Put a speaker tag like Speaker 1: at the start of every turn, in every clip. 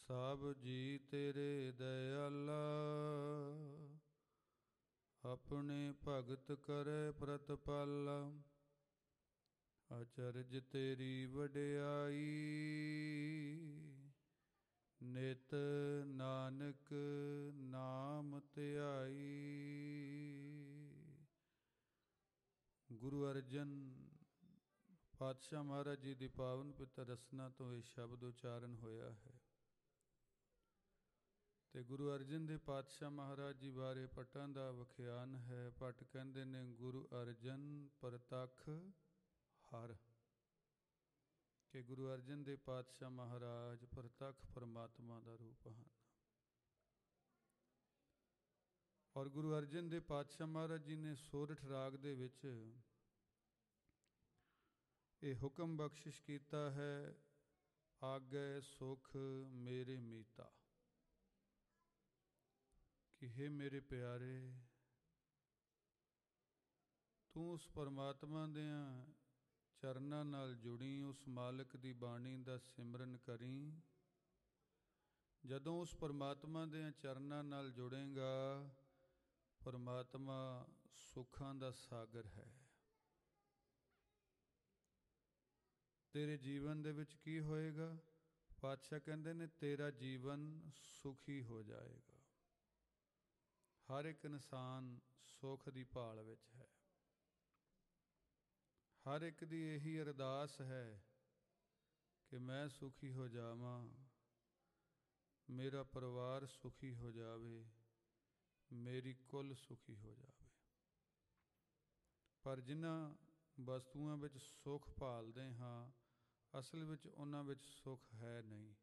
Speaker 1: ਸਭ ਜੀ ਤੇਰੇ ਦਇਆਲਾ, ਆਪਣੇ ਭਗਤ ਕਰੇ ਪ੍ਰਤਪਾਲਾ। ਅਚਰਜ ਤੇਰੀ ਵਡਿਆਈ, ਨਿਤ ਨਾਨਕ ਨਾਮ ਧਿਆਈ। ਗੁਰੂ ਅਰਜਨ ਪਾਤਸ਼ਾਹ ਮਹਾਰਾਜ ਜੀ ਦੀ ਪਾਵਨ ਪਿੱਤਰ ਰਸਨਾ ਤੋਂ ਇਹ ਸ਼ਬਦ ਉਚਾਰਨ ਹੋਇਆ ਹੈ। ਤੇ ਗੁਰੂ ਅਰਜਨ ਦੇ ਪਾਤਸ਼ਾਹ ਮਹਾਰਾਜ ਜੀ ਬਾਰੇ ਭੱਟਾਂ ਦਾ ਵਿਖਿਆਨ ਹੈ। ਭੱਟ ਕਹਿੰਦੇ ਨੇ ਗੁਰੂ ਅਰਜਨ ਪ੍ਰਤੱਖ ਹਰ, ਕਿ ਗੁਰੂ ਅਰਜਨ ਦੇ ਪਾਤਸ਼ਾਹ ਮਹਾਰਾਜ ਪ੍ਰਤੱਖ ਪਰਮਾਤਮਾ ਦਾ ਰੂਪ ਹਨ। ਔਰ ਗੁਰੂ ਅਰਜਨ ਦੇ ਪਾਤਸ਼ਾਹ ਮਹਾਰਾਜ ਜੀ ਨੇ ਸੋਰਠ ਰਾਗ ਦੇ ਵਿੱਚ ਇਹ ਹੁਕਮ ਬਖਸ਼ਿਸ਼ ਕੀਤਾ ਹੈ, ਆਗੇ ਸੁਖ ਮੇਰੇ ਮੀਤਾ, ਕਿ ਹੇ ਮੇਰੇ ਪਿਆਰੇ, ਤੂੰ ਉਸ ਪਰਮਾਤਮਾ ਦਿਆਂ ਚਰਨਾਂ ਨਾਲ ਜੁੜੀ, ਉਸ ਮਾਲਕ ਦੀ ਬਾਣੀ ਦਾ ਸਿਮਰਨ ਕਰੀ। ਜਦੋਂ ਉਸ ਪਰਮਾਤਮਾ ਦੇ ਚਰਨਾਂ ਨਾਲ ਜੁੜੇਗਾ, ਪਰਮਾਤਮਾ ਸੁੱਖਾਂ ਦਾ ਸਾਗਰ ਹੈ। ਤੇਰੇ ਜੀਵਨ ਦੇ ਵਿੱਚ ਕੀ ਹੋਏਗਾ? ਪਾਤਸ਼ਾਹ ਕਹਿੰਦੇ ਨੇ ਤੇਰਾ ਜੀਵਨ ਸੁਖੀ ਹੋ ਜਾਏਗਾ। ਹਰ ਇੱਕ ਇਨਸਾਨ ਸੁੱਖ ਦੀ ਭਾਲ ਵਿੱਚ ਹੈ। ਹਰ ਇੱਕ ਦੀ ਇਹੀ ਅਰਦਾਸ ਹੈ ਕਿ ਮੈਂ ਸੁਖੀ ਹੋ ਜਾਵਾਂ, ਮੇਰਾ ਪਰਿਵਾਰ ਸੁਖੀ ਹੋ ਜਾਵੇ, ਮੇਰੀ ਕੁੱਲ ਸੁਖੀ ਹੋ ਜਾਵੇ। ਪਰ ਜਿਨ੍ਹਾਂ ਵਸਤੂਆਂ ਵਿੱਚ ਸੁੱਖ ਭਾਲਦੇ ਹਾਂ, ਅਸਲ ਵਿੱਚ ਉਹਨਾਂ ਵਿੱਚ ਸੁੱਖ ਹੈ ਨਹੀਂ।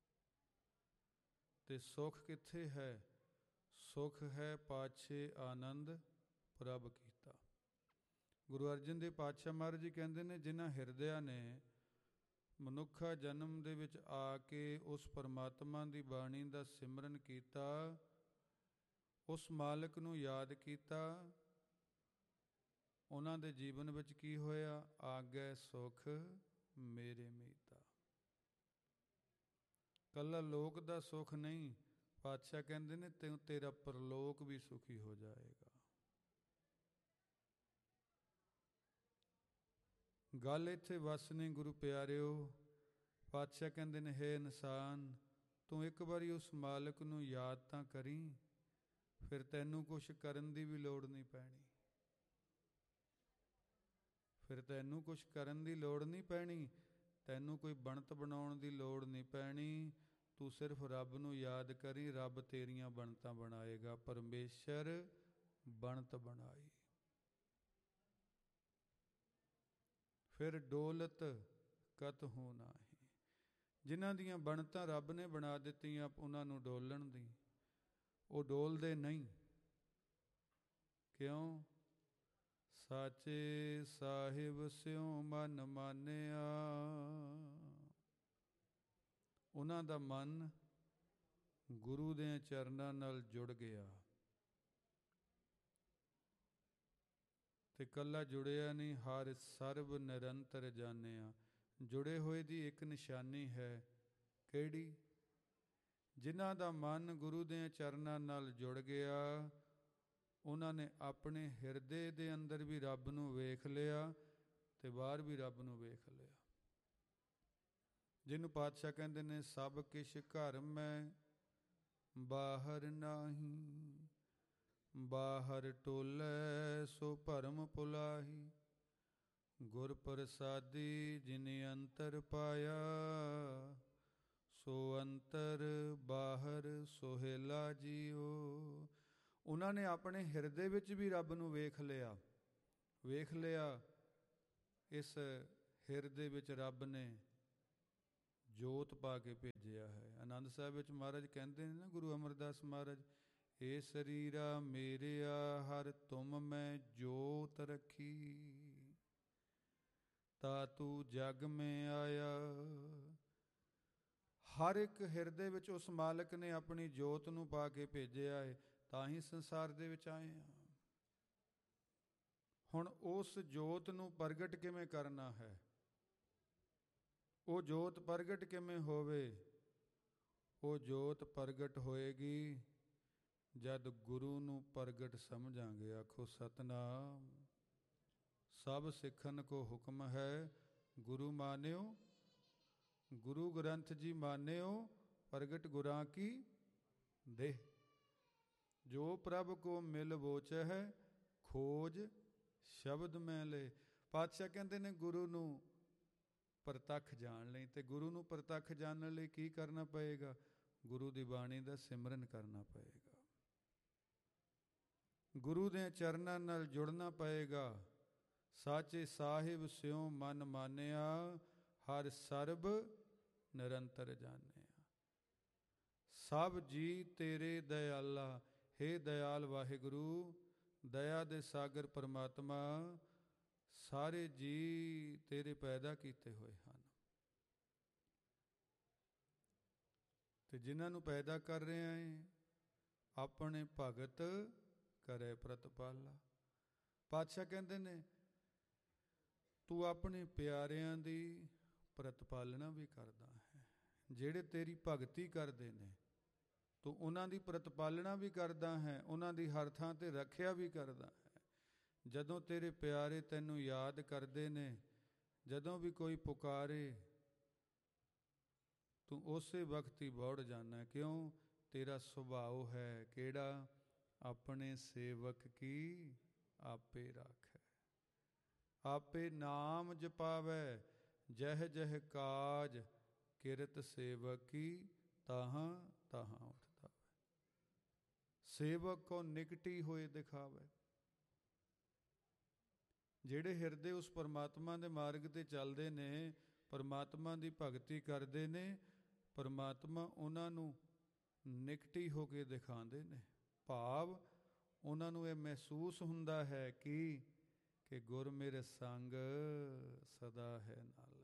Speaker 1: ਤੇ ਸੁੱਖ ਕਿੱਥੇ ਹੈ? ਸੁੱਖ ਹੈ ਪਾਛੇ ਆਨੰਦ ਪ੍ਰਭ ਕੀਤਾ। ਗੁਰੂ ਅਰਜਨ ਦੇਵ ਪਾਤਸ਼ਾਹ ਮਹਾਰਾਜ ਜੀ ਕਹਿੰਦੇ ਨੇ, ਜਿਨ੍ਹਾਂ ਹਿਰਦਿਆਂ ਨੇ ਮਨੁੱਖਾ ਜਨਮ ਦੇ ਵਿੱਚ ਆ ਕੇ ਉਸ ਪਰਮਾਤਮਾ ਦੀ ਬਾਣੀ ਦਾ ਸਿਮਰਨ ਕੀਤਾ, ਉਸ ਮਾਲਕ ਨੂੰ ਯਾਦ ਕੀਤਾ, ਉਹਨਾਂ ਦੇ ਜੀਵਨ ਵਿੱਚ ਕੀ ਹੋਇਆ? ਆਗੇ ਸੁਖ ਮੇਰੇ ਮੀਤਾ। ਕੱਲਾ ਲੋਕ ਦਾ ਸੁੱਖ ਨਹੀਂ, ਪਾਤਸ਼ਾਹ ਕਹਿੰਦੇ ਨੇ ਤੇਰਾ ਪਰਲੋਕ ਵੀ ਸੁਖੀ ਹੋ ਜਾਏਗਾ। ਗੱਲ ਇੱਥੇ ਵਸ ਨਹੀਂ ਗੁਰੂ ਪਿਆਰਿਓ। ਪਾਤਸ਼ਾਹ ਕਹਿੰਦੇ ਨੇ, ਹੇ ਇਨਸਾਨ, ਤੂੰ ਇੱਕ ਵਾਰੀ ਉਸ ਮਾਲਕ ਨੂੰ ਯਾਦ ਤਾਂ ਕਰੀ, ਫਿਰ ਤੈਨੂੰ ਕੁਛ ਕਰਨ ਦੀ ਵੀ ਲੋੜ ਨਹੀਂ ਪੈਣੀ। ਫਿਰ ਤੈਨੂੰ ਕੁਛ ਕਰਨ ਦੀ ਲੋੜ ਨਹੀਂ ਪੈਣੀ, ਤੈਨੂੰ ਕੋਈ ਬਣਤ ਬਣਾਉਣ ਦੀ ਲੋੜ ਨਹੀਂ ਪੈਣੀ। ਤੂੰ ਸਿਰਫ ਰੱਬ ਨੂੰ ਯਾਦ ਕਰੀ, ਰੱਬ ਤੇਰੀਆਂ ਬਣਤਾਂ ਬਣਾਏਗਾ। ਪਰਮੇਸ਼ਰ ਬਣਤ ਬਣਾਈ। ਫਿਰ ਡੋਲਤ ਕਤਹੁ ਨਾਹੀ। ਜਿਨ੍ਹਾਂ ਦੀਆਂ ਬਣਤਾਂ ਰੱਬ ਨੇ ਬਣਾ ਦਿੱਤੀਆਂ ਉਹਨਾਂ ਨੂੰ ਡੋਲਣ ਦੀ, ਉਹ ਡੋਲਦੇ ਨਹੀਂ। ਕਿਉਂ? ਸਾਚੇ ਸਾਹਿਬ ਸਿਉ ਮਨ ਮਾਨਿਆ। ਉਹਨਾਂ ਦਾ ਮਨ ਗੁਰੂ ਦੇ ਚਰਨਾਂ ਨਾਲ ਜੁੜ ਗਿਆ। ਤੇ ਕੱਲਾ ਜੁੜਿਆ ਨਹੀਂ, ਹਰ ਸਰਬ ਨਿਰੰਤਰ ਜਾਣਿਆ। ਜੁੜੇ ਹੋਏ ਦੀ ਇੱਕ ਨਿਸ਼ਾਨੀ ਹੈ, ਕਿਹੜੀ? ਜਿਨ੍ਹਾਂ ਦਾ ਮਨ ਗੁਰੂ ਦੇ ਚਰਨਾਂ ਨਾਲ ਜੁੜ ਗਿਆ, ਉਹਨਾਂ ਨੇ ਆਪਣੇ ਹਿਰਦੇ ਦੇ ਅੰਦਰ ਵੀ ਰੱਬ ਨੂੰ ਵੇਖ ਲਿਆ ਤੇ ਬਾਹਰ ਵੀ ਰੱਬ ਨੂੰ ਵੇਖ ਲਿਆ। ਜਿਹਨੂੰ ਪਾਤਸ਼ਾਹ ਕਹਿੰਦੇ ਨੇ, ਸਭ ਕਿਛ ਘਰ ਮੈਂ ਬਾਹਰ ਨਾਹੀ, ਬਾਹਰ ਟੋਲੇ ਸੋ ਭਰਮ ਭੁਲਾਹੀ। ਗੁਰ ਪ੍ਰਸਾਦੀ ਜਿਨੇ ਅੰਤਰ ਪਾਇਆ, ਸੋ ਅੰਤਰ ਬਾਹਰ ਸੋਹਿਲਾ ਜੀਓ। ਉਹਨਾਂ ਨੇ ਆਪਣੇ ਹਿਰਦੇ ਵਿੱਚ ਵੀ ਰੱਬ ਨੂੰ ਵੇਖ ਲਿਆ। ਵੇਖ ਲਿਆ, ਇਸ ਹਿਰਦੇ ਵਿੱਚ ਰੱਬ ਨੇ ਜੋਤ ਪਾ ਕੇ ਭੇਜਿਆ ਹੈ। ਆਨੰਦ ਸਾਹਿਬ ਵਿੱਚ ਮਹਾਰਾਜ ਕਹਿੰਦੇ ਨੇ ਨਾ, ਗੁਰੂ ਅਮਰਦਾਸ ਮਹਾਰਾਜ, ਏ ਸਰੀਰਾ ਮੇਰਿਆ ਹਰ ਤੁਮ ਮੈਂ ਜੋਤ ਰੱਖੀ, ਤਾ ਤੂੰ ਜਗ ਮੈਂ ਆਇਆ। ਹਰ ਇੱਕ ਹਿਰਦੇ ਵਿੱਚ ਉਸ ਮਾਲਕ ਨੇ ਆਪਣੀ ਜੋਤ ਨੂੰ ਪਾ ਕੇ ਭੇਜਿਆ ਹੈ, ਤਾਂ ਹੀ ਸੰਸਾਰ ਦੇ ਵਿੱਚ ਆਏ ਹਾਂ। ਹੁਣ ਉਸ ਜੋਤ ਨੂੰ ਪ੍ਰਗਟ ਕਿਵੇਂ ਕਰਨਾ ਹੈ? ਉਹ ਜੋਤ ਪ੍ਰਗਟ ਕਿਵੇਂ ਹੋਵੇ? ਉਹ ਜੋਤ ਪ੍ਰਗਟ ਹੋਏਗੀ ਜਦ ਗੁਰੂ ਨੂੰ ਪ੍ਰਗਟ ਸਮਝਾਂਗੇ। ਆਖੋ ਸਤਿਨਾਮ। ਸਭ ਸਿੱਖਣ ਕੋ ਹੁਕਮ ਹੈ, ਗੁਰੂ ਮਾਨਿਓ। ਗੁਰੂ ਗ੍ਰੰਥ ਜੀ ਮਾਨਿਓ, ਪ੍ਰਗਟ ਗੁਰਾਂ ਕੀ ਦੇਹ। ਜੋ ਪ੍ਰਭ ਕੋ ਮਿਲ ਬੋਚਹਿ, ਖੋਜ ਸ਼ਬਦ ਮੈਂ ਲੈ। ਪਾਤਸ਼ਾਹ ਕਹਿੰਦੇ ਨੇ ਗੁਰੂ ਨੂੰ ਪ੍ਰਤੱਖ ਜਾਣ ਲਈ, ਤੇ ਗੁਰੂ ਨੂੰ ਪ੍ਰਤੱਖ ਜਾਣਨ ਲਈ ਕੀ ਕਰਨਾ ਪਏਗਾ? ਗੁਰੂ ਦੀ ਬਾਣੀ ਦਾ ਸਿਮਰਨ ਕਰਨਾ ਪਏਗਾ, ਗੁਰੂ ਦੇ ਚਰਨਾਂ ਨਾਲ ਜੁੜਨਾ ਪਏਗਾ। ਸਾਚੇ ਸਾਹਿਬ ਸਿਉ ਮਨ ਮਾਨਿਆ, ਹਰ ਸਰਬ ਨਿਰੰਤਰ ਜਾਣਿਆ। ਸਭ ਜੀ ਤੇਰੇ ਦਇਆਲਾ, ਹੇ ਦਇਆਲ ਵਾਹਿਗੁਰੂ, ਦਇਆ ਦੇ ਸਾਗਰ ਪਰਮਾਤਮਾ, ਸਾਰੇ ਜੀ ਤੇਰੇ ਪੈਦਾ ਕੀਤੇ ਹੋਏ ਹਨ, ਤੇ ਜਿਨ੍ਹਾਂ ਨੂੰ ਪੈਦਾ ਕਰ ਰਿਹਾ ਹੈ ਆਪਣੇ ਭਗਤ ਕਰੇ ਪ੍ਰਤਪਾਲਾ। ਪਾਤਸ਼ਾਹ ਕਹਿੰਦੇ ਨੇ ਤੂੰ ਆਪਣੇ ਪਿਆਰਿਆਂ ਦੀ ਪ੍ਰਤਪਾਲਣਾ ਵੀ ਕਰਦਾ ਹੈ। ਜਿਹੜੇ ਤੇਰੀ ਭਗਤੀ ਕਰਦੇ ਨੇ ਤੂੰ ਉਹਨਾਂ ਦੀ ਪ੍ਰਤਪਾਲਣਾ ਵੀ ਕਰਦਾ ਹੈ, ਉਹਨਾਂ ਦੀ ਹਰ ਥਾਂ ਤੇ ਰੱਖਿਆ ਵੀ ਕਰਦਾ ਹੈ। ਜਦੋਂ ਤੇਰੇ ਪਿਆਰੇ ਤੈਨੂੰ ਯਾਦ ਕਰਦੇ ਨੇ, ਜਦੋਂ ਵੀ ਕੋਈ ਪੁਕਾਰੇ ਤੂੰ ਉਸੇ ਵਕਤ ਹੀ ਬੌੜ ਜਾਣਾ। ਕਿਉਂ? ਤੇਰਾ ਸੁਭਾਅ ਹੈ ਕਿਹੜਾ? ਆਪਣੇ ਸੇਵਕ ਕੀ ਆਪੇ ਰਾਖੈ, ਆਪੇ ਨਾਮ ਜਪਾਵੈ, ਜਹ ਜਹ ਕਾਜ ਕਿਰਤ ਸੇਵਕੀ, ਤਾਹਾਂ ਤਾਹਾਂ ਉੱਠਦਾ। ਸੇਵਕ ਕੋ ਨਿਕਟੀ ਹੋਏ ਦਿਖਾਵੇ। ਜਿਹੜੇ ਹਿਰਦੇ ਉਸ ਪਰਮਾਤਮਾ ਦੇ ਮਾਰਗ ਤੇ ਚੱਲਦੇ ਨੇ, ਪਰਮਾਤਮਾ ਦੀ ਭਗਤੀ ਕਰਦੇ ਨੇ, ਪਰਮਾਤਮਾ ਉਹਨਾਂ ਨੂੰ ਨਿਕਟੀ ਹੋ ਕੇ ਦਿਖਾਉਂਦੇ ਨੇ। ਭਾਵ ਉਹਨਾਂ ਨੂੰ ਇਹ ਮਹਿਸੂਸ ਹੁੰਦਾ ਹੈ ਕਿ ਗੁਰ ਮੇਰੇ ਸੰਗ ਸਦਾ ਹੈ ਨਾਲੇ,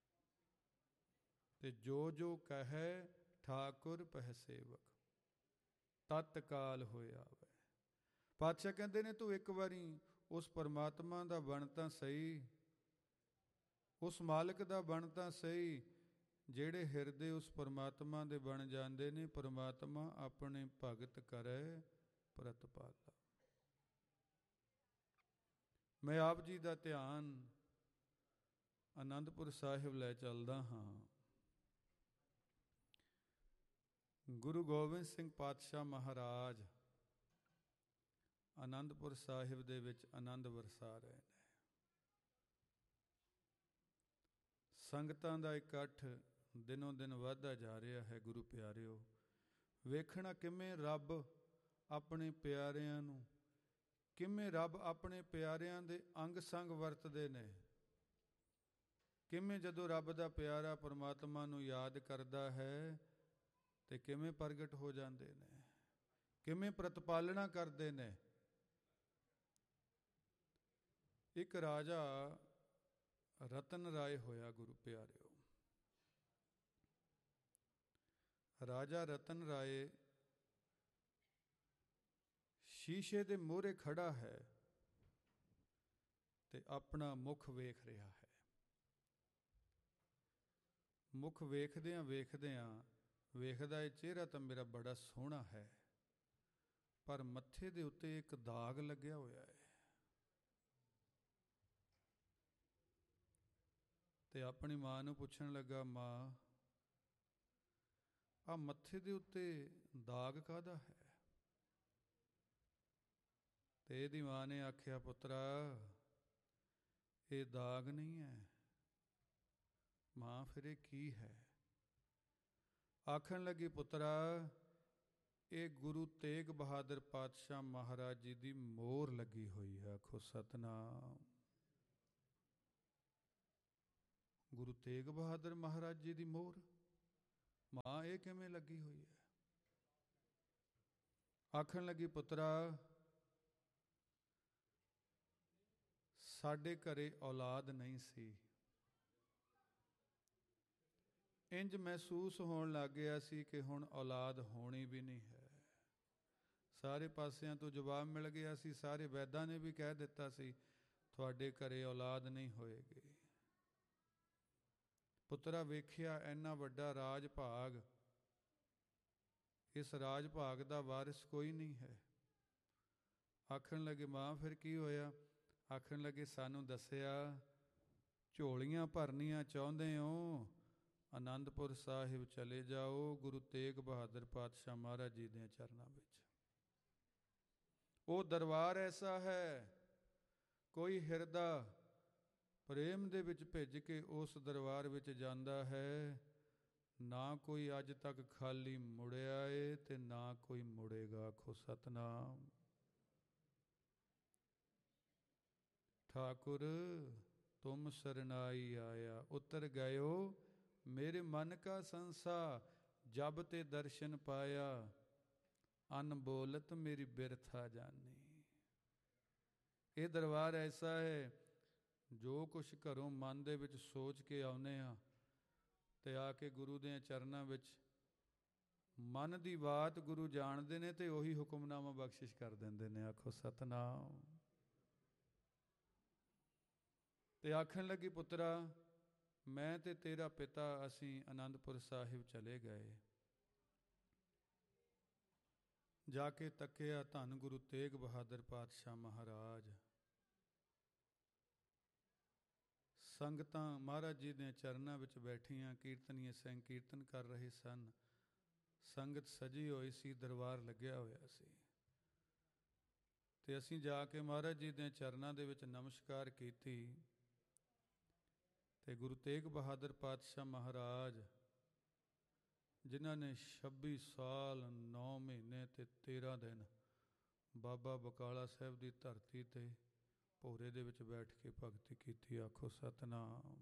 Speaker 1: ਤੇ ਜੋ ਜੋ ਕਹੈ ਠਾਕੁਰ ਪਹਿ ਸੇਵਕ, ਤਤਕਾਲ ਹੋਇਆ ਵੈ। ਪਾਤਸ਼ਾਹ ਕਹਿੰਦੇ ਨੇ ਤੂੰ ਇੱਕ ਵਾਰੀ ਉਸ ਪਰਮਾਤਮਾ ਦਾ ਬਣ ਤਾਂ ਸਹੀ, ਉਸ ਮਾਲਕ ਦਾ ਬਣ ਤਾਂ ਸਹੀ। ਜਿਹੜੇ ਹਿਰਦੇ ਉਸ ਪਰਮਾਤਮਾ ਦੇ ਬਣ ਜਾਂਦੇ ਨੇ, ਪਰਮਾਤਮਾ ਆਪਣੇ ਭਗਤ ਕਰੇ ਪ੍ਰਤਪਾਲਾ। ਮੈਂ ਆਪ ਜੀ ਦਾ ਧਿਆਨ ਅਨੰਦਪੁਰ ਸਾਹਿਬ ਲੈ ਚੱਲਦਾ ਹਾਂ। ਗੁਰੂ ਗੋਬਿੰਦ ਸਿੰਘ ਪਾਤਸ਼ਾਹ ਮਹਾਰਾਜ ਅਨੰਦਪੁਰ ਸਾਹਿਬ ਦੇ ਵਿੱਚ ਆਨੰਦ ਵਰਸਾ ਰਹੇ ਨੇ। ਸੰਗਤਾਂ ਦਾ ਇਕੱਠ ਦਿਨੋਂ ਦਿਨ ਵੱਧਦਾ ਜਾ ਰਿਹਾ ਹੈ। ਗੁਰੂ ਪਿਆਰਿਓ, ਵੇਖਣਾ ਕਿਵੇਂ ਰੱਬ ਆਪਣੇ ਪਿਆਰਿਆਂ ਨੂੰ, ਕਿਵੇਂ ਰੱਬ ਆਪਣੇ ਪਿਆਰਿਆਂ ਦੇ ਅੰਗ ਸੰਗ ਵਰਤਦੇ ਨੇ। ਕਿਵੇਂ ਜਦੋਂ ਰੱਬ ਦਾ ਪਿਆਰਾ ਪਰਮਾਤਮਾ ਨੂੰ ਯਾਦ ਕਰਦਾ ਹੈ ਤੇ ਕਿਵੇਂ ਪ੍ਰਗਟ ਹੋ ਜਾਂਦੇ ਨੇ, ਕਿਵੇਂ ਪ੍ਰਤਪਾਲਣਾ ਕਰਦੇ ਨੇ। ਇੱਕ ਰਾਜਾ ਰਤਨ ਰਾਏ ਹੋਇਆ ਗੁਰੂ ਪਿਆਰਿਓ। ਰਾਜਾ ਰਤਨ ਰਾਏ ਸ਼ੀਸ਼ੇ ਦੇ ਮੂਹਰੇ ਖੜਾ ਹੈ ਤੇ ਆਪਣਾ ਮੁਖ ਵੇਖ ਰਿਹਾ ਹੈ। ਮੁਖ ਵੇਖਦਿਆਂ ਵੇਖਦਿਆਂ ਵੇਖਦਾ ਇਹ ਚਿਹਰਾ ਤਾਂ ਮੇਰਾ ਬੜਾ ਸੋਹਣਾ ਹੈ, ਪਰ ਮੱਥੇ ਦੇ ਉੱਤੇ ਇੱਕ ਦਾਗ ਲੱਗਿਆ ਹੋਇਆ ਹੈ। ਤੇ ਆਪਣੀ ਮਾਂ ਨੂੰ ਪੁੱਛਣ ਲੱਗਾ, ਮਾਂ ਆਹ ਮੱਥੇ ਦੇ ਉੱਤੇ ਦਾਗ ਕਾਹਦਾ ਹੈ? ਤੇ ਇਹਦੀ ਮਾਂ ਨੇ ਆਖਿਆ, ਪੁੱਤਰਾ ਇਹ ਦਾਗ ਨਹੀਂ ਹੈ। ਮਾਂ ਫਿਰ ਇਹ ਕੀ ਹੈ? ਆਖਣ ਲੱਗੀ, ਪੁੱਤਰਾ ਇਹ ਗੁਰੂ ਤੇਗ ਬਹਾਦਰ ਪਾਤਸ਼ਾਹ ਮਹਾਰਾਜ ਜੀ ਦੀ ਮੋਹਰ ਲੱਗੀ ਹੋਈ ਹੈ। ਆਖੋ ਸਤਿਨਾਮ। ਗੁਰੂ ਤੇਗ ਬਹਾਦਰ ਮਹਾਰਾਜ ਜੀ ਦੀ ਮੋਹਰ? ਮਾਂ ਇਹ ਕਿਵੇਂ ਲੱਗੀ ਹੋਈ ਹੈ? ਆਖਣ ਲੱਗੀ, ਪੁੱਤਰਾ ਸਾਡੇ ਘਰੇ ਔਲਾਦ ਨਹੀਂ ਸੀ। ਇੰਜ ਮਹਿਸੂਸ ਹੋਣ ਲੱਗ ਗਿਆ ਸੀ ਕਿ ਹੁਣ ਔਲਾਦ ਹੋਣੀ ਵੀ ਨਹੀਂ ਹੈ। ਸਾਰੇ ਪਾਸਿਆਂ ਤੋਂ ਜਵਾਬ ਮਿਲ ਗਿਆ ਸੀ। ਸਾਰੇ ਵੈਦਾਂ ਨੇ ਵੀ ਕਹਿ ਦਿੱਤਾ ਸੀ ਤੁਹਾਡੇ ਘਰੇ ਔਲਾਦ ਨਹੀਂ ਹੋਏਗੀ। ਪੁੱਤਰਾ ਵੇਖਿਆ ਇੰਨਾ ਵੱਡਾ ਰਾਜ ਭਾਗ ਇਸ ਰਾਜ ਭਾਗ ਦਾ ਵਾਰਿਸ ਕੋਈ ਨਹੀਂ ਹੈ। ਆਖਣ ਲੱਗੇ, ਮਾਂ ਫਿਰ ਕੀ ਹੋਇਆ? ਆਖਣ ਲੱਗੇ, ਸਾਨੂੰ ਦੱਸਿਆ ਝੋਲੀਆਂ ਭਰਨੀਆਂ ਚਾਹੁੰਦੇ ਹੋ, ਆਨੰਦਪੁਰ ਸਾਹਿਬ ਚਲੇ ਜਾਓ, ਗੁਰੂ ਤੇਗ ਬਹਾਦਰ ਪਾਤਸ਼ਾਹ ਮਹਾਰਾਜ ਜੀ ਦੇ ਚਰਨਾਂ ਵਿੱਚ। ਉਹ ਦਰਬਾਰ ਐਸਾ ਹੈ, ਕੋਈ ਹਿਰਦਾ ਪ੍ਰੇਮ ਦੇ ਵਿੱਚ ਭਿੱਜ ਕੇ ਉਸ ਦਰਬਾਰ ਵਿੱਚ ਜਾਂਦਾ ਹੈ, ਨਾ ਕੋਈ ਅੱਜ ਤੱਕ ਖਾਲੀ ਮੁੜਿਆ ਏ ਤੇ ਨਾ ਕੋਈ ਮੁੜੇਗਾ। ਆਖੋ ਸਤਨਾਮ। ਠਾਕੁਰ ਤੁਮ ਸਰਨਾਈ ਆਇਆ, ਉਤਰ ਗਇਓ ਮੇਰੇ ਮਨ ਕਾ ਸੰਸਾ, ਜਬ ਤੇ ਦਰਸ਼ਨ ਪਾਇਆ, ਅਨਬੋਲਤ ਮੇਰੀ ਬਿਰਥਾ ਜਾਨੀ। ਇਹ ਦਰਬਾਰ ਐਸਾ ਹੈ, ਜੋ ਕੁਛ ਘਰੋਂ ਮਨ ਦੇ ਵਿੱਚ ਸੋਚ ਕੇ ਆਉਂਦੇ ਹਾਂ ਤੇ ਆ ਕੇ ਗੁਰੂ ਦੇ ਚਰਨਾਂ ਵਿੱਚ ਮਨ ਦੀ ਬਾਤ ਗੁਰੂ ਜਾਣਦੇ ਨੇ ਤੇ ਉਹੀ ਹੁਕਮਨਾਮਾ ਬਖਸ਼ਿਸ਼ ਕਰ ਦਿੰਦੇ ਨੇ। ਆਖੋ ਸਤਨਾਮ। ਤੇ ਆਖਣ ਲੱਗੀ, ਪੁੱਤਰਾ ਮੈਂ ਤੇ ਤੇਰਾ ਪਿਤਾ ਅਸੀਂ ਆਨੰਦਪੁਰ ਸਾਹਿਬ ਚਲੇ ਗਏ। ਜਾ ਕੇ ਤੱਕਿਆ, ਧੰਨ ਗੁਰੂ ਤੇਗ ਬਹਾਦਰ ਪਾਤਸ਼ਾਹ ਮਹਾਰਾਜ। ਸੰਗਤਾਂ ਮਹਾਰਾਜ ਜੀ ਦੇ ਚਰਨਾਂ ਵਿੱਚ ਬੈਠੀਆਂ, ਕੀਰਤਨੀਏ ਸਿੰਘ ਕੀਰਤਨ ਕਰ ਰਹੇ ਸਨ। ਸੰਗਤ ਸਜੀ ਹੋਈ ਸੀ, ਦਰਬਾਰ ਲੱਗਿਆ ਹੋਇਆ ਸੀ। ਤੇ ਅਸੀਂ ਜਾ ਕੇ ਮਹਾਰਾਜ ਜੀ ਦੇ ਚਰਨਾਂ ਦੇ ਵਿੱਚ ਨਮਸਕਾਰ ਕੀਤੀ। ਤੇ ਗੁਰੂ ਤੇਗ ਬਹਾਦਰ ਪਾਤਸ਼ਾਹ ਮਹਾਰਾਜ, ਜਿਨ੍ਹਾਂ ਨੇ 26 ਸਾਲ 9 ਮਹੀਨੇ ਤੇ 13 ਦਿਨ ਬਾਬਾ ਬਕਾਲਾ ਸਾਹਿਬ ਦੀ ਧਰਤੀ ਤੇ ਭੋਰੇ ਦੇ ਵਿੱਚ ਬੈਠ ਕੇ ਭਗਤੀ ਕੀਤੀ। ਆਖੋ ਸਤਨਾਮ।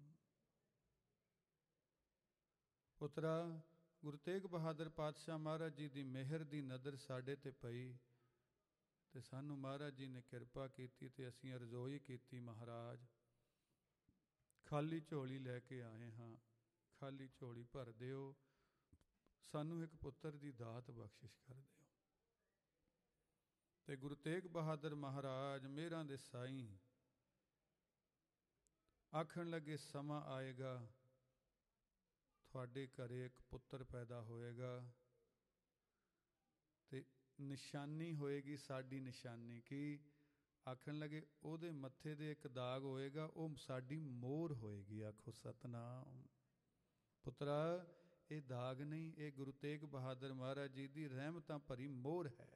Speaker 1: ਪੁੱਤਰਾ, ਗੁਰੂ ਤੇਗ ਬਹਾਦਰ ਪਾਤਸ਼ਾਹ ਮਹਾਰਾਜ ਜੀ ਦੀ ਮਿਹਰ ਦੀ ਨਜ਼ਰ ਸਾਡੇ ਤੇ ਪਈ ਤੇ ਸਾਨੂੰ ਮਹਾਰਾਜ ਜੀ ਨੇ ਕਿਰਪਾ ਕੀਤੀ ਤੇ ਅਸੀਂ ਅਰਜ਼ੋਈ ਕੀਤੀ, ਮਹਾਰਾਜ ਖਾਲੀ ਝੋਲੀ ਲੈ ਕੇ ਆਏ ਹਾਂ, ਖਾਲੀ ਝੋਲੀ ਭਰ ਦਿਓ, ਸਾਨੂੰ ਇੱਕ ਪੁੱਤਰ ਦੀ ਦਾਤ ਬਖਸ਼ਿਸ਼ ਕਰ ਦਿਓ। ਤੇ ਗੁਰੂ ਤੇਗ ਬਹਾਦਰ ਮਹਾਰਾਜ ਮਿਹਰਾਂ ਦੇ ਸਾਈਂ ਆਖਣ ਲੱਗੇ, ਸਮਾਂ ਆਏਗਾ ਤੁਹਾਡੇ ਘਰੇ ਇੱਕ ਪੁੱਤਰ ਪੈਦਾ ਹੋਏਗਾ ਤੇ ਨਿਸ਼ਾਨੀ ਹੋਏਗੀ ਸਾਡੀ ਨਿਸ਼ਾਨੀ। ਕੀ? ਆਖਣ ਲੱਗੇ, ਉਹਦੇ ਮੱਥੇ ਦੇ ਇੱਕ ਦਾਗ ਹੋਏਗਾ, ਉਹ ਸਾਡੀ ਮੋਹਰ ਹੋਏਗੀ। ਆਖੋ ਸਤਨਾਮ। ਪੁੱਤਰਾ, ਇਹ ਦਾਗ ਨਹੀਂ, ਇਹ ਗੁਰੂ ਤੇਗ ਬਹਾਦਰ ਮਹਾਰਾਜ ਜੀ ਦੀ ਰਹਿਮਤਾਂ ਭਰੀ ਮੋਹਰ ਹੈ।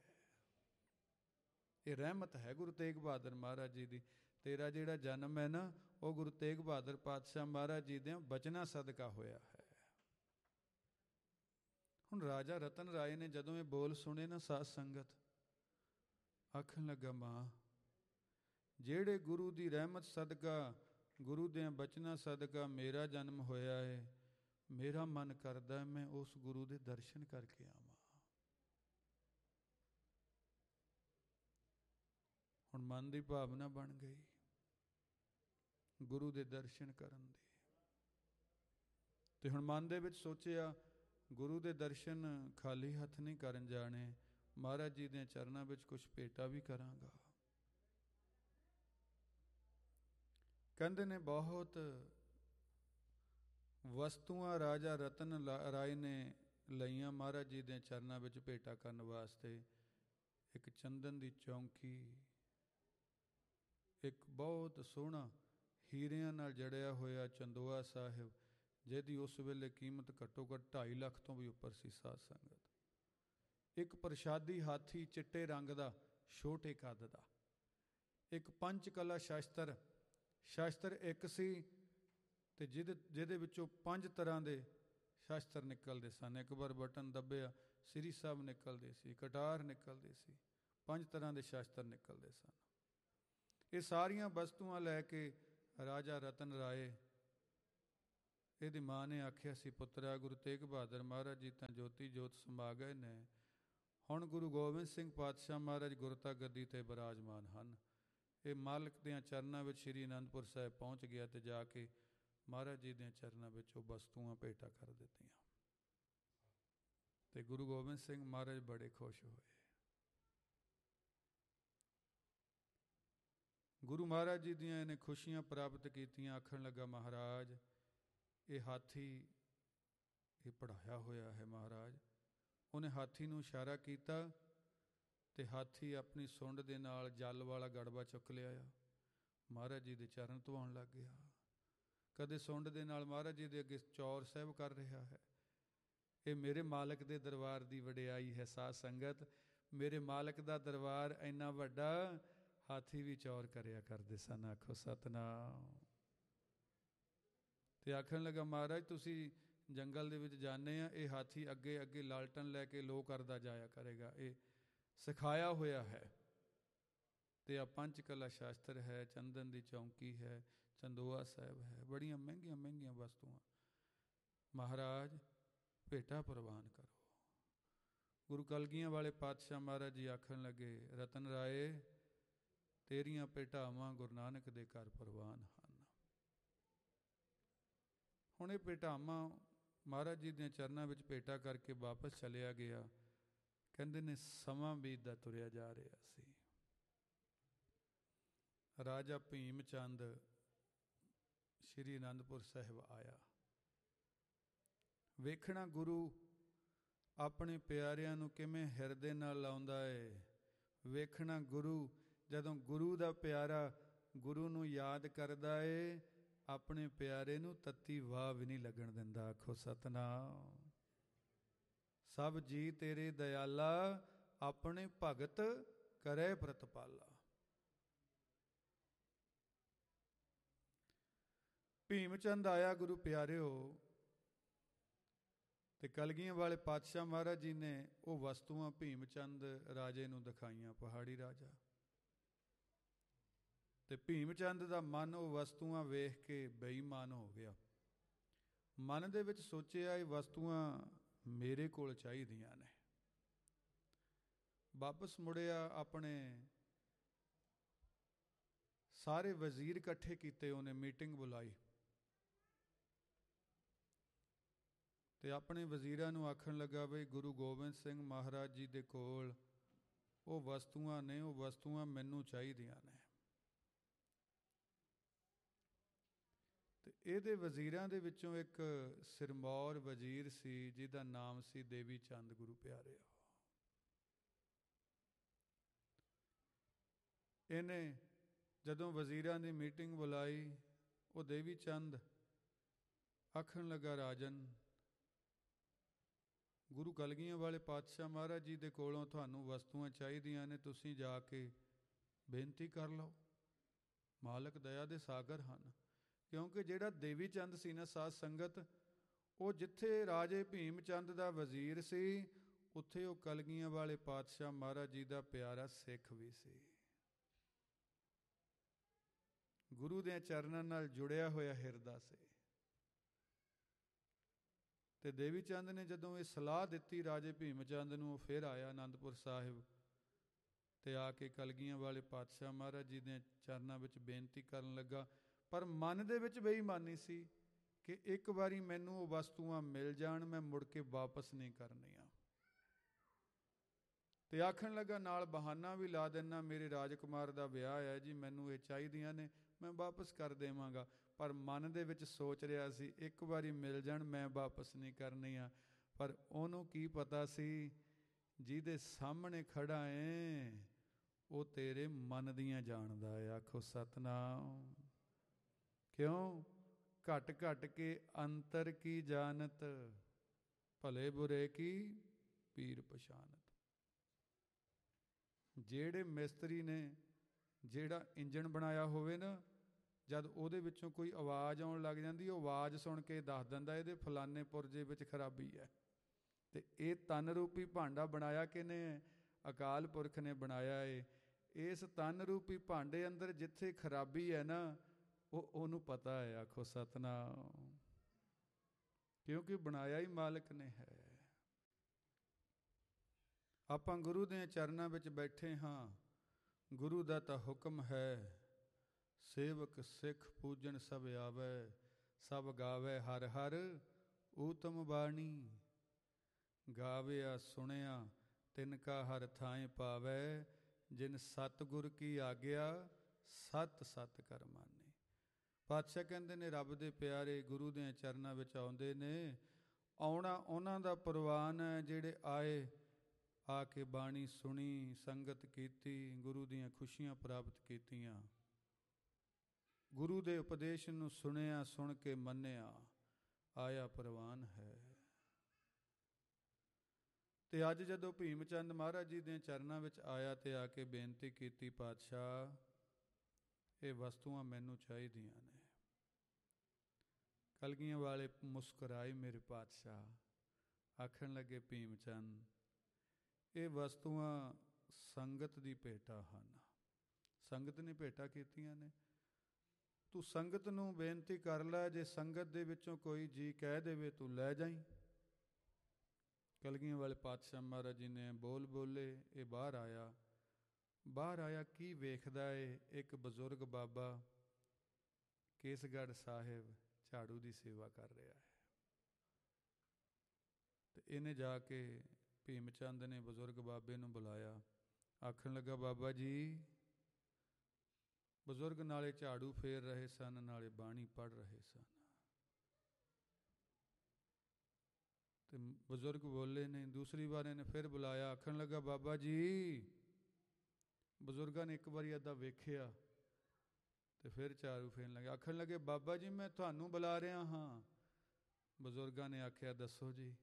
Speaker 1: ਇਹ ਰਹਿਮਤ ਹੈ ਗੁਰੂ ਤੇਗ ਬਹਾਦਰ ਮਹਾਰਾਜ ਜੀ ਦੀ। ਤੇਰਾ ਜਿਹੜਾ ਜਨਮ ਹੈ ਨਾ, ਉਹ ਗੁਰੂ ਤੇਗ ਬਹਾਦਰ ਪਾਤਸ਼ਾਹ ਮਹਾਰਾਜ ਜੀ ਦੇ ਬਚਨਾਂ ਸਦਕਾ ਹੋਇਆ ਹੈ। ਹੁਣ ਰਾਜਾ ਰਤਨ ਰਾਏ ਨੇ ਜਦੋਂ ਇਹ ਬੋਲ ਸੁਣੇ ਨਾ, ਸਾਧ ਸੰਗਤ, ਆਖਣ ਲੱਗਾ, ਮਾਂ ਜਿਹੜੇ ਗੁਰੂ ਦੀ ਰਹਿਮਤ ਸਦਕਾ, ਗੁਰੂ ਦੇ ਬਚਨਾਂ ਸਦਕਾ ਮੇਰਾ ਜਨਮ ਹੋਇਆ ਹੈ, ਮੇਰਾ ਮਨ ਕਰਦਾ ਮੈਂ ਉਸ ਗੁਰੂ ਦੇ ਦਰਸ਼ਨ ਕਰਕੇ ਆਵਾਂ। ਹੁਣ ਮਨ ਦੀ ਭਾਵਨਾ ਬਣ ਗਈ ਗੁਰੂ ਦੇ ਦਰਸ਼ਨ ਕਰਨ ਦੀ। ਤੇ ਹੁਣ ਮਨ ਦੇ ਵਿੱਚ ਸੋਚਿਆ, ਗੁਰੂ ਦੇ ਦਰਸ਼ਨ ਖਾਲੀ ਹੱਥ ਨਹੀਂ ਕਰਨ ਜਾਣੇ, ਮਹਾਰਾਜ ਜੀ ਦੇ ਚਰਨਾਂ ਵਿੱਚ ਕੁਛ ਭੇਟਾ ਵੀ ਕਰਾਂਗਾ। ਕਹਿੰਦੇ ਨੇ ਬਹੁਤ ਵਸਤੂਆਂ ਰਾਜਾ ਰਤਨ ਰਾਏ ਨੇ ਲਈਆਂ ਮਹਾਰਾਜ ਜੀ ਦੇ ਚਰਨਾਂ ਵਿੱਚ ਭੇਟਾ ਕਰਨ ਵਾਸਤੇ। ਇੱਕ ਚੰਦਨ ਦੀ ਚੌਂਕੀ, ਇੱਕ ਬਹੁਤ ਸੋਹਣਾ ਹੀਰਿਆਂ ਨਾਲ ਜੜਿਆ ਹੋਇਆ ਚੰਦੋਆ ਸਾਹਿਬ, ਜਿਹਦੀ ਉਸ ਵੇਲੇ ਕੀਮਤ ਘੱਟੋ ਘੱਟ 2.5 ਲੱਖ ਤੋਂ ਵੀ ਉੱਪਰ ਸੀ। ਸਾਧ ਸੰਗਤ, ਇੱਕ ਪ੍ਰਸ਼ਾਦੀ ਹਾਥੀ ਚਿੱਟੇ ਰੰਗ ਦਾ, ਛੋਟੇ ਕੱਦ ਦਾ। ਇੱਕ ਪੰਚ ਕਲਾ ਸ਼ਸਤਰ ਇੱਕ ਸੀ ਤੇ ਜਿਹਦੇ ਵਿੱਚੋਂ 5 ਤਰ੍ਹਾਂ ਦੇ ਸ਼ਸਤਰ ਨਿਕਲਦੇ ਸਨ। ਇੱਕ ਵਾਰ ਬਟਨ ਦੱਬਿਆ, ਸ੍ਰੀ ਸਾਹਿਬ ਨਿਕਲਦੇ ਸੀ, ਕਟਾਰ ਨਿਕਲਦੇ ਸੀ, 5 ਤਰ੍ਹਾਂ ਦੇ ਸ਼ਸਤਰ ਨਿਕਲਦੇ ਸਨ। ਇਹ ਸਾਰੀਆਂ ਵਸਤੂਆਂ ਲੈ ਕੇ ਰਾਜਾ ਰਤਨ ਰਾਏ, ਇਹਦੀ ਮਾਂ ਨੇ ਆਖਿਆ ਸੀ, ਪੁੱਤਰਾ ਗੁਰੂ ਤੇਗ ਬਹਾਦਰ ਮਹਾਰਾਜ ਜੀ ਤਾਂ ਜੋਤੀ ਜੋਤ ਸਮਾ ਗਏ ਨੇ, ਹੁਣ ਗੁਰੂ ਗੋਬਿੰਦ ਸਿੰਘ ਪਾਤਸ਼ਾਹ ਮਹਾਰਾਜ ਗੁਰਤਾ ਗੱਦੀ ਤੇ ਬਿਰਾਜਮਾਨ ਹਨ। ਇਹ ਮਾਲਕ ਦੀਆਂ ਚਰਨਾਂ ਵਿੱਚ ਸ਼੍ਰੀ ਅਨੰਦਪੁਰ ਸਾਹਿਬ ਪਹੁੰਚ ਗਿਆ ਤੇ ਜਾ ਕੇ ਮਹਾਰਾਜ ਜੀ ਦੀਆਂ ਚਰਨਾਂ ਵਿੱਚ ਉਹ ਵਸਤੂਆਂ ਭੇਟਾ ਕਰ ਦਿੱਤੀਆਂ। ਤੇ ਗੁਰੂ ਗੋਬਿੰਦ ਸਿੰਘ ਮਹਾਰਾਜ ਬੜੇ ਖੁਸ਼ ਹੋਏ। ਗੁਰੂ ਮਹਾਰਾਜ ਜੀ ਦੀਆਂ ਇਹਨੇ ਖੁਸ਼ੀਆਂ ਪ੍ਰਾਪਤ ਕੀਤੀਆਂ। ਆਖਣ ਲੱਗਾ, ਮਹਾਰਾਜ ਇਹ ਹਾਥੀ ਇਹ ਪੜ੍ਹਾਇਆ ਹੋਇਆ ਹੈ, ਮਹਾਰਾਜ ਉਹਨੇ ਹਾਥੀ ਨੂੰ ਇਸ਼ਾਰਾ ਕੀਤਾ ਅਤੇ ਹਾਥੀ ਆਪਣੀ ਸੁੰਡ ਦੇ ਨਾਲ ਜਲ ਵਾਲਾ ਗੜਬਾ ਚੁੱਕ ਲਿਆਇਆ, ਮਹਾਰਾਜ ਜੀ ਦੇ ਚਰਨ ਧਵਾਉਣ ਲੱਗ ਗਿਆ। ਕਦੇ ਸੁੰਡ ਦੇ ਨਾਲ ਮਹਾਰਾਜ ਜੀ ਦੇ ਅੱਗੇ ਚੌਰ ਸਾਹਿਬ ਕਰ ਰਿਹਾ ਹੈ। ਇਹ ਮੇਰੇ ਮਾਲਕ ਦੇ ਦਰਬਾਰ ਦੀ ਵਡਿਆਈ ਹੈ ਸਾਧ ਸੰਗਤ। ਮੇਰੇ ਮਾਲਕ ਦਾ ਦਰਬਾਰ ਇੰਨਾ ਵੱਡਾ, ਹਾਥੀ ਵੀ ਚੌਰ ਕਰਿਆ ਕਰਦੇ ਸਨ। ਆਖੋ ਸਤਿਨਾਮ। ਅਤੇ ਆਖਣ ਲੱਗਾ, ਮਹਾਰਾਜ ਤੁਸੀਂ ਜੰਗਲ ਦੇ ਵਿੱਚ ਜਾਂਦੇ ਆ, ਇਹ ਹਾਥੀ ਅੱਗੇ ਅੱਗੇ ਲਾਲਟਨ ਲੈ ਕੇ ਲੋ ਕਰਦਾ ਜਾਇਆ ਕਰੇਗਾ, ਇਹ ਸਿਖਾਇਆ ਹੋਇਆ ਹੈ। ਅਤੇ ਆ ਪੰਚ ਕਲਾ ਸ਼ਾਸਤਰ ਹੈ, ਚੰਦਨ ਦੀ ਚੌਂਕੀ ਹੈ, ਚੰਦੋਆ ਸਾਹਿਬ ਹੈ, ਬੜੀਆਂ ਮਹਿੰਗੀਆਂ ਮਹਿੰਗੀਆਂ ਵਸਤੂਆਂ। ਮਹਾਰਾਜ ਭੇਟਾ ਪ੍ਰਵਾਨ ਕਰੋ। ਗੁਰੂ ਕਲਗੀਆਂ ਵਾਲੇ ਪਾਤਸ਼ਾਹ ਮਹਾਰਾਜ ਜੀ ਆਖਣ ਲੱਗੇ, ਰਤਨ ਰਾਏ ਤੇਰੀਆਂ ਭੇਟਾਵਾਂ ਗੁਰੂ ਨਾਨਕ ਦੇ ਘਰ ਪ੍ਰਵਾਨ ਹਨ। ਹੁਣ ਇਹ ਭੇਟਾਵਾਂ ਮਹਾਰਾਜ ਜੀ ਦੀਆਂ ਚਰਨਾਂ ਵਿੱਚ ਭੇਟਾ ਕਰਕੇ ਵਾਪਸ ਚਲਿਆ ਗਿਆ। ਕਹਿੰਦੇ ਨੇ ਸਮਾਂ ਬੀਤਦਾ ਤੁਰਿਆ ਜਾ ਰਿਹਾ ਸੀ। ਰਾਜਾ ਭੀਮ ਚੰਦ ਸ਼੍ਰੀ ਅਨੰਦਪੁਰ ਸਾਹਿਬ ਆਇਆ। ਵੇਖਣਾ ਗੁਰੂ ਆਪਣੇ ਪਿਆਰਿਆਂ ਨੂੰ ਕਿਵੇਂ ਹਿਰਦੇ ਨਾਲ ਲਾਉਂਦਾ ਏ। ਵੇਖਣਾ ਗੁਰੂ ਜਦੋਂ ਗੁਰੂ ਦਾ ਪਿਆਰਾ ਗੁਰੂ ਨੂੰ ਯਾਦ ਕਰਦਾ ਏ, ਆਪਣੇ ਪਿਆਰੇ ਨੂੰ ਤੱਤੀ ਵਾਹ ਵੀ ਨਹੀਂ ਲੱਗਣ ਦਿੰਦਾ। ਆਖੋ ਸਤਿਨਾਮ। ਸਭ ਜੀ ਤੇਰੇ ਦਇਆਲਾ, ਆਪਣੇ ਭਗਤ ਕਰੇ ਪ੍ਰਤਪਾਲਾ। ਭੀਮ ਚੰਦ ਆਇਆ ਗੁਰੂ ਪਿਆਰਿਓ, ਅਤੇ ਕਲਗੀਆਂ ਵਾਲੇ ਪਾਤਸ਼ਾਹ ਮਹਾਰਾਜ ਜੀ ਨੇ ਉਹ ਵਸਤੂਆਂ ਭੀਮ ਚੰਦ ਰਾਜੇ ਨੂੰ ਦਿਖਾਈਆਂ, ਪਹਾੜੀ ਰਾਜਾ। ਅਤੇ ਭੀਮ ਚੰਦ ਦਾ ਮਨ ਉਹ ਵਸਤੂਆਂ ਵੇਖ ਕੇ ਬੇਈਮਾਨ ਹੋ ਗਿਆ। ਮਨ ਦੇ ਵਿੱਚ ਸੋਚਿਆ, ਇਹ ਵਸਤੂਆਂ ਮੇਰੇ ਕੋਲ ਚਾਹੀਦੀਆਂ ਨੇ। ਵਾਪਸ ਮੁੜਿਆ, ਆਪਣੇ ਸਾਰੇ ਵਜ਼ੀਰ ਇਕੱਠੇ ਕੀਤੇ, ਉਹਨੇ ਮੀਟਿੰਗ ਬੁਲਾਈ ਅਤੇ ਆਪਣੇ ਵਜ਼ੀਰਾਂ ਨੂੰ ਆਖਣ ਲੱਗਾ, ਬਈ ਗੁਰੂ ਗੋਬਿੰਦ ਸਿੰਘ ਮਹਾਰਾਜ ਜੀ ਦੇ ਕੋਲ ਉਹ ਵਸਤੂਆਂ ਨੇ, ਉਹ ਵਸਤੂਆਂ ਮੈਨੂੰ ਚਾਹੀਦੀਆਂ ਨੇ। ਅਤੇ ਇਹਦੇ ਵਜ਼ੀਰਾਂ ਦੇ ਵਿੱਚੋਂ ਇੱਕ ਸਿਰਮੌਰ ਵਜ਼ੀਰ ਸੀ, ਜਿਹਦਾ ਨਾਮ ਸੀ ਦੇਵੀ ਚੰਦ। ਗੁਰੂ ਪਿਆਰਿਓ, ਇਹਨੇ ਜਦੋਂ ਵਜ਼ੀਰਾਂ ਦੀ ਮੀਟਿੰਗ ਬੁਲਾਈ, ਉਹ ਦੇਵੀ ਚੰਦ ਆਖਣ ਲੱਗਾ, ਰਾਜਨ ਗੁਰੂ ਕਲਗੀਆਂ ਵਾਲੇ ਪਾਤਸ਼ਾਹ ਮਹਾਰਾਜ ਜੀ ਦੇ ਕੋਲੋਂ ਤੁਹਾਨੂੰ ਵਸਤੂਆਂ ਚਾਹੀਦੀਆਂ ਨੇ, ਤੁਸੀਂ ਜਾ ਕੇ ਬੇਨਤੀ ਕਰ ਲਓ। ਮਾਲਕ ਦਇਆ ਦੇ ਸਾਗਰ ਹਨ। ਕਿਉਂਕਿ ਜਿਹੜਾ ਦੇਵੀ ਚੰਦ ਸੀ ਨਾ ਸਾਧ ਸੰਗਤ, ਉਹ ਜਿੱਥੇ ਰਾਜੇ ਭੀਮ ਚੰਦ ਦਾ ਵਜ਼ੀਰ ਸੀ, ਉੱਥੇ ਉਹ ਕਲਗੀਆਂ ਵਾਲੇ ਪਾਤਸ਼ਾਹ ਮਹਾਰਾਜ ਜੀ ਦਾ ਪਿਆਰਾ ਸਿੱਖ ਵੀ ਸੀ। ਗੁਰੂ ਦੇ ਚਰਨਾਂ ਨਾਲ ਜੁੜਿਆ ਹੋਇਆ ਹਿਰਦਾ ਸੀ। ਅਤੇ ਦੇਵੀ ਚੰਦ ਨੇ ਜਦੋਂ ਇਹ ਸਲਾਹ ਦਿੱਤੀ ਰਾਜੇ ਭੀਮ ਚੰਦ ਨੂੰ, ਉਹ ਫਿਰ ਆਇਆ ਅਨੰਦਪੁਰ ਸਾਹਿਬ ਅਤੇ ਆ ਕੇ ਕਲਗੀਆਂ ਵਾਲੇ ਪਾਤਸ਼ਾਹ ਮਹਾਰਾਜ ਜੀ ਦੇ ਚਰਨਾਂ ਵਿੱਚ ਬੇਨਤੀ ਕਰਨ ਲੱਗਾ। ਪਰ ਮਨ ਦੇ ਵਿੱਚ ਬੇਈਮਾਨੀ ਸੀ ਕਿ ਇੱਕ ਵਾਰੀ ਮੈਨੂੰ ਉਹ ਵਸਤੂਆਂ ਮਿਲ ਜਾਣ, ਮੈਂ ਮੁੜ ਕੇ ਵਾਪਸ ਨਹੀਂ ਕਰਨੀਆਂ। ਅਤੇ ਆਖਣ ਲੱਗਾ, ਨਾਲ ਬਹਾਨਾ ਵੀ ਲਾ ਦਿੰਦਾ, ਮੇਰੇ ਰਾਜਕੁਮਾਰ ਦਾ ਵਿਆਹ ਹੈ ਜੀ, ਮੈਨੂੰ ਇਹ ਚਾਹੀਦੀਆਂ ਨੇ, ਮੈਂ ਵਾਪਸ ਕਰ ਦੇਵਾਂਗਾ। ਪਰ ਮਨ ਦੇ ਵਿੱਚ ਸੋਚ ਰਿਹਾ ਸੀ, ਇੱਕ ਵਾਰੀ ਮਿਲ ਜਾਣ, ਮੈਂ ਵਾਪਸ ਨਹੀਂ ਕਰਨੀਆਂ। ਪਰ ਉਹਨੂੰ ਕੀ ਪਤਾ ਸੀ, ਜਿਹਦੇ ਸਾਹਮਣੇ ਖੜਾ ਏ ਉਹ ਤੇਰੇ ਮਨ ਦੀਆਂ ਜਾਣਦਾ ਹੈ। ਆਖੋ ਸਤਿਨਾਮ। ਕਿਉਂ? ਘਟ ਘਟ ਕੇ ਅੰਤਰ ਕੀ ਜਾਣਤ, ਭਲੇ ਬੁਰੇ ਕੀ ਪੀਰ ਪਛਾਨਤ। ਜਿਹੜੇ ਮਿਸਤਰੀ ਨੇ ਜਿਹੜਾ ਇੰਜਣ ਬਣਾਇਆ ਹੋਵੇ ਨਾ, ਜਦ ਉਹਦੇ ਵਿੱਚੋਂ ਕੋਈ ਆਵਾਜ਼ ਆਉਣ ਲੱਗ ਜਾਂਦੀ, ਉਹ ਆਵਾਜ਼ ਸੁਣ ਕੇ ਦੱਸ ਦਿੰਦਾ ਇਹਦੇ ਫਲਾਨੇ ਪੁਰਜੇ ਵਿੱਚ ਖਰਾਬੀ ਹੈ। ਅਤੇ ਇਹ ਤਨ ਰੂਪੀ ਭਾਂਡਾ ਬਣਾਇਆ ਕਿਹਨੇ? ਅਕਾਲ ਪੁਰਖ ਨੇ ਬਣਾਇਆ ਏ। ਇਸ ਤਨ ਰੂਪੀ ਭਾਂਡੇ ਅੰਦਰ ਜਿੱਥੇ ਖਰਾਬੀ ਹੈ ਨਾ, ਉਹਨੂੰ ਪਤਾ ਹੈ। ਆਖੋ ਸਤਿਨਾਮ। ਕਿਉਂਕਿ ਬਣਾਇਆ ਹੀ ਮਾਲਕ ਨੇ ਹੈ। ਆਪਾਂ ਗੁਰੂ ਦੇ ਚਰਨਾਂ ਵਿੱਚ ਬੈਠੇ ਹਾਂ। ਗੁਰੂ ਦਾ ਤਾਂ ਹੁਕਮ ਹੈ, ਸੇਵਕ ਸਿੱਖ ਪੂਜਣ ਸਭ ਆਵੈ, ਸਭ ਗਾਵੈ ਹਰ ਹਰ ਊਤਮ ਬਾਣੀ। ਗਾਵਿਆ ਸੁਣਿਆ ਤਿਨ ਕਾ ਹਰ ਥਾਂ ਪਾਵੈ, ਜਿਨ ਸਤਿਗੁਰ ਕੀ ਆਗਿਆ ਸਤ ਸਤ ਕਰ ਮਾਨੇ। ਪਾਤਸ਼ਾਹ ਕਹਿੰਦੇ ਨੇ, ਰੱਬ ਦੇ ਪਿਆਰੇ ਗੁਰੂ ਦੇ ਚਰਨਾਂ ਵਿੱਚ ਆਉਂਦੇ ਨੇ, ਆਉਣਾ ਉਹਨਾਂ ਦਾ ਪ੍ਰਵਾਨ ਹੈ ਜਿਹੜੇ ਆਏ, ਆ ਕੇ ਬਾਣੀ ਸੁਣੀ, ਸੰਗਤ ਕੀਤੀ, ਗੁਰੂ ਦੀਆਂ ਖੁਸ਼ੀਆਂ ਪ੍ਰਾਪਤ ਕੀਤੀਆਂ, ਗੁਰੂ ਦੇ ਉਪਦੇਸ਼ ਨੂੰ ਸੁਣਿਆ, ਸੁਣ ਕੇ ਮੰਨਿਆ, ਆਇਆ ਪ੍ਰਵਾਨ ਹੈ। ਤੇ ਅੱਜ ਜਦੋਂ ਭੀਮ ਚੰਦ ਮਹਾਰਾਜ ਜੀ ਦੇ ਚਰਨਾਂ ਵਿੱਚ ਆਇਆ ਤੇ ਆ ਕੇ ਬੇਨਤੀ ਕੀਤੀ, ਪਾਤਸ਼ਾਹ ਇਹ ਵਸਤੂਆਂ ਮੈਨੂੰ ਚਾਹੀਦੀਆਂ ਨੇ। ਕਲਗੀਆਂ ਵਾਲੇ ਮੁਸਕਰਾਏ ਮੇਰੇ ਪਾਤਸ਼ਾਹ, ਆਖਣ ਲੱਗੇ ਭੀਮ ਚੰਦ ਇਹ ਵਸਤੂਆਂ ਸੰਗਤ ਦੀ ਭੇਟਾ ਹਨ, ਸੰਗਤ ਨੇ ਭੇਟਾ ਕੀਤੀਆਂ ਨੇ, ਤੂੰ ਸੰਗਤ ਨੂੰ ਬੇਨਤੀ ਕਰ ਲੈ, ਜੇ ਸੰਗਤ ਦੇ ਵਿੱਚੋਂ ਕੋਈ ਜੀ ਕਹਿ ਦੇਵੇ ਤੂੰ ਲੈ ਜਾਈਂ। ਕਲਗੀਆਂ ਵਾਲੇ ਪਾਤਸ਼ਾਹ ਮਹਾਰਾਜ ਜੀ ਨੇ ਬੋਲ ਬੋਲੇ, ਇਹ ਬਾਹਰ ਆਇਆ। ਬਾਹਰ ਆਇਆ ਕੀ ਵੇਖਦਾ ਏ, ਇੱਕ ਬਜ਼ੁਰਗ ਬਾਬਾ ਕੇਸਗੜ੍ਹ ਸਾਹਿਬ ਝਾੜੂ ਦੀ ਸੇਵਾ ਕਰ ਰਿਹਾ ਹੈ। ਤੇ ਇਹਨੇ ਜਾ ਕੇ ਭੀਮ ਚੰਦ ਨੇ ਬਜ਼ੁਰਗ ਬਾਬੇ ਨੂੰ ਬੁਲਾਇਆ, ਆਖਣ ਲੱਗਾ ਬਾਬਾ ਜੀ, ਬਜ਼ੁਰਗ ਨਾਲੇ ਝਾੜੂ ਫੇਰ ਰਹੇ ਸਨ, ਨਾਲੇ ਬਾਣੀ ਪੜ੍ਹ ਰਹੇ ਸਨ। ਤੇ ਬਜ਼ੁਰਗ ਬੋਲੇ ਨੇ। ਦੂਸਰੀ ਵਾਰ ਇਹਨੇ ਫਿਰ ਬੁਲਾਇਆ, ਆਖਣ ਲੱਗਾ ਬਾਬਾ ਜੀ, ਬਜ਼ੁਰਗਾਂ ਨੇ ਇੱਕ ਵਾਰੀ ਅੱਧਾ ਵੇਖਿਆ ਤੇ ਫਿਰ ਝਾੜੂ ਫੇਰਨ ਲੱਗੇ, ਆਖਣ ਲੱਗੇ ਬਾਬਾ ਜੀ ਮੈਂ ਤੁਹਾਨੂੰ ਬੁਲਾ ਰਿਹਾ ਹਾਂ। ਬਜ਼ੁਰਗਾਂ ਨੇ ਆਖਿਆ ਦੱਸੋ ਜੀ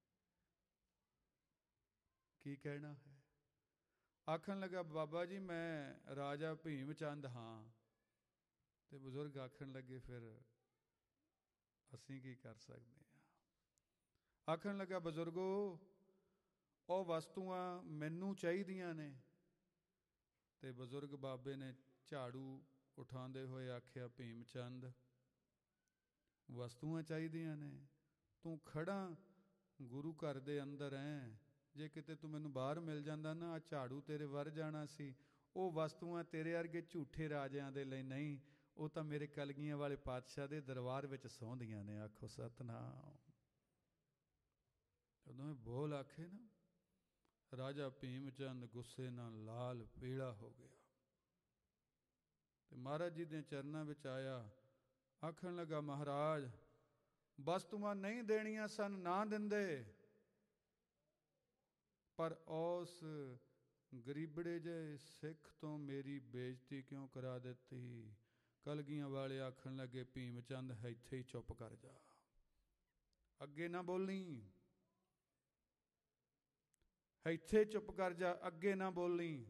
Speaker 1: ਕੀ ਕਹਿਣਾ ਹੈ। ਆਖਣ ਲੱਗਾ ਬਾਬਾ ਜੀ ਮੈਂ ਰਾਜਾ ਭੀਮ ਚੰਦ ਹਾਂ। ਤੇ ਬਜ਼ੁਰਗ ਆਖਣ ਲੱਗੇ ਫਿਰ ਅਸੀਂ ਕੀ ਕਰ ਸਕਦੇ ਹਾਂ। ਆਖਣ ਲੱਗਾ ਬਜ਼ੁਰਗੋ ਉਹ ਵਸਤੂਆਂ ਮੈਨੂੰ ਚਾਹੀਦੀਆਂ ਨੇ। ਤੇ ਬਜ਼ੁਰਗ ਬਾਬੇ ਨੇ ਝਾੜੂ ਉਠਾਉਂਦੇ ਹੋਏ ਆਖਿਆ ਭੀਮ ਚੰਦ ਵਸਤੂਆਂ ਚਾਹੀਦੀਆਂ ਨੇ, ਤੂੰ ਖੜਾ ਗੁਰੂ ਘਰ ਦੇ ਅੰਦਰ ਹੈ, ਜੇ ਕਿਤੇ ਤੂੰ ਮੈਨੂੰ ਬਾਹਰ ਮਿਲ ਜਾਂਦਾ ਨਾ, ਆ ਝਾੜੂ ਤੇਰੇ ਵਰ ਜਾਣਾ ਸੀ। ਉਹ ਵਸਤੂਆਂ ਤੇਰੇ ਵਰਗੇ ਝੂਠੇ ਰਾਜਿਆਂ ਦੇ ਲਈ ਨਹੀਂ, ਉਹ ਤਾਂ ਮੇਰੇ ਕਲਗੀਆਂ ਵਾਲੇ ਪਾਤਸ਼ਾਹ ਦੇ ਦਰਬਾਰ ਵਿੱਚ ਸੌਂਦੀਆਂ ਨੇ। ਆਖੋ ਸਤਿਨਾਮ। ਜਦੋਂ ਇਹ ਬੋਲ ਆਖੇ ਨਾ, ਰਾਜਾ ਭੀਮ ਚੰਦ ਗੁੱਸੇ ਨਾਲ ਲਾਲ ਪੀਲਾ ਹੋ ਗਿਆ ਤੇ ਮਹਾਰਾਜ ਜੀ ਦੇ ਚਰਨਾਂ ਵਿੱਚ ਆਇਆ, ਆਖਣ ਲੱਗਾ ਮਹਾਰਾਜ ਵਸਤੂਆਂ ਨਹੀਂ ਦੇਣੀਆਂ ਸਨ, ਨਾ ਦਿੰਦੇ, ਪਰ ਉਸ ਗਰੀਬੜੇ ਜਿਹੇ ਸਿੱਖ ਤੋਂ ਮੇਰੀ ਬੇਇੱਜ਼ਤੀ ਕਿਉਂ ਕਰਾ ਦਿੱਤੀ। ਕਲਗੀਆਂ ਵਾਲੇ ਆਖਣ ਲੱਗੇ ਭੀਮ ਚੰਦ ਇੱਥੇ ਹੀ ਚੁੱਪ ਕਰ ਜਾ, ਅੱਗੇ ਨਾ ਬੋਲੀ, ਇੱਥੇ ਚੁੱਪ ਕਰ ਜਾ, ਅੱਗੇ ਨਾ ਬੋਲੀ।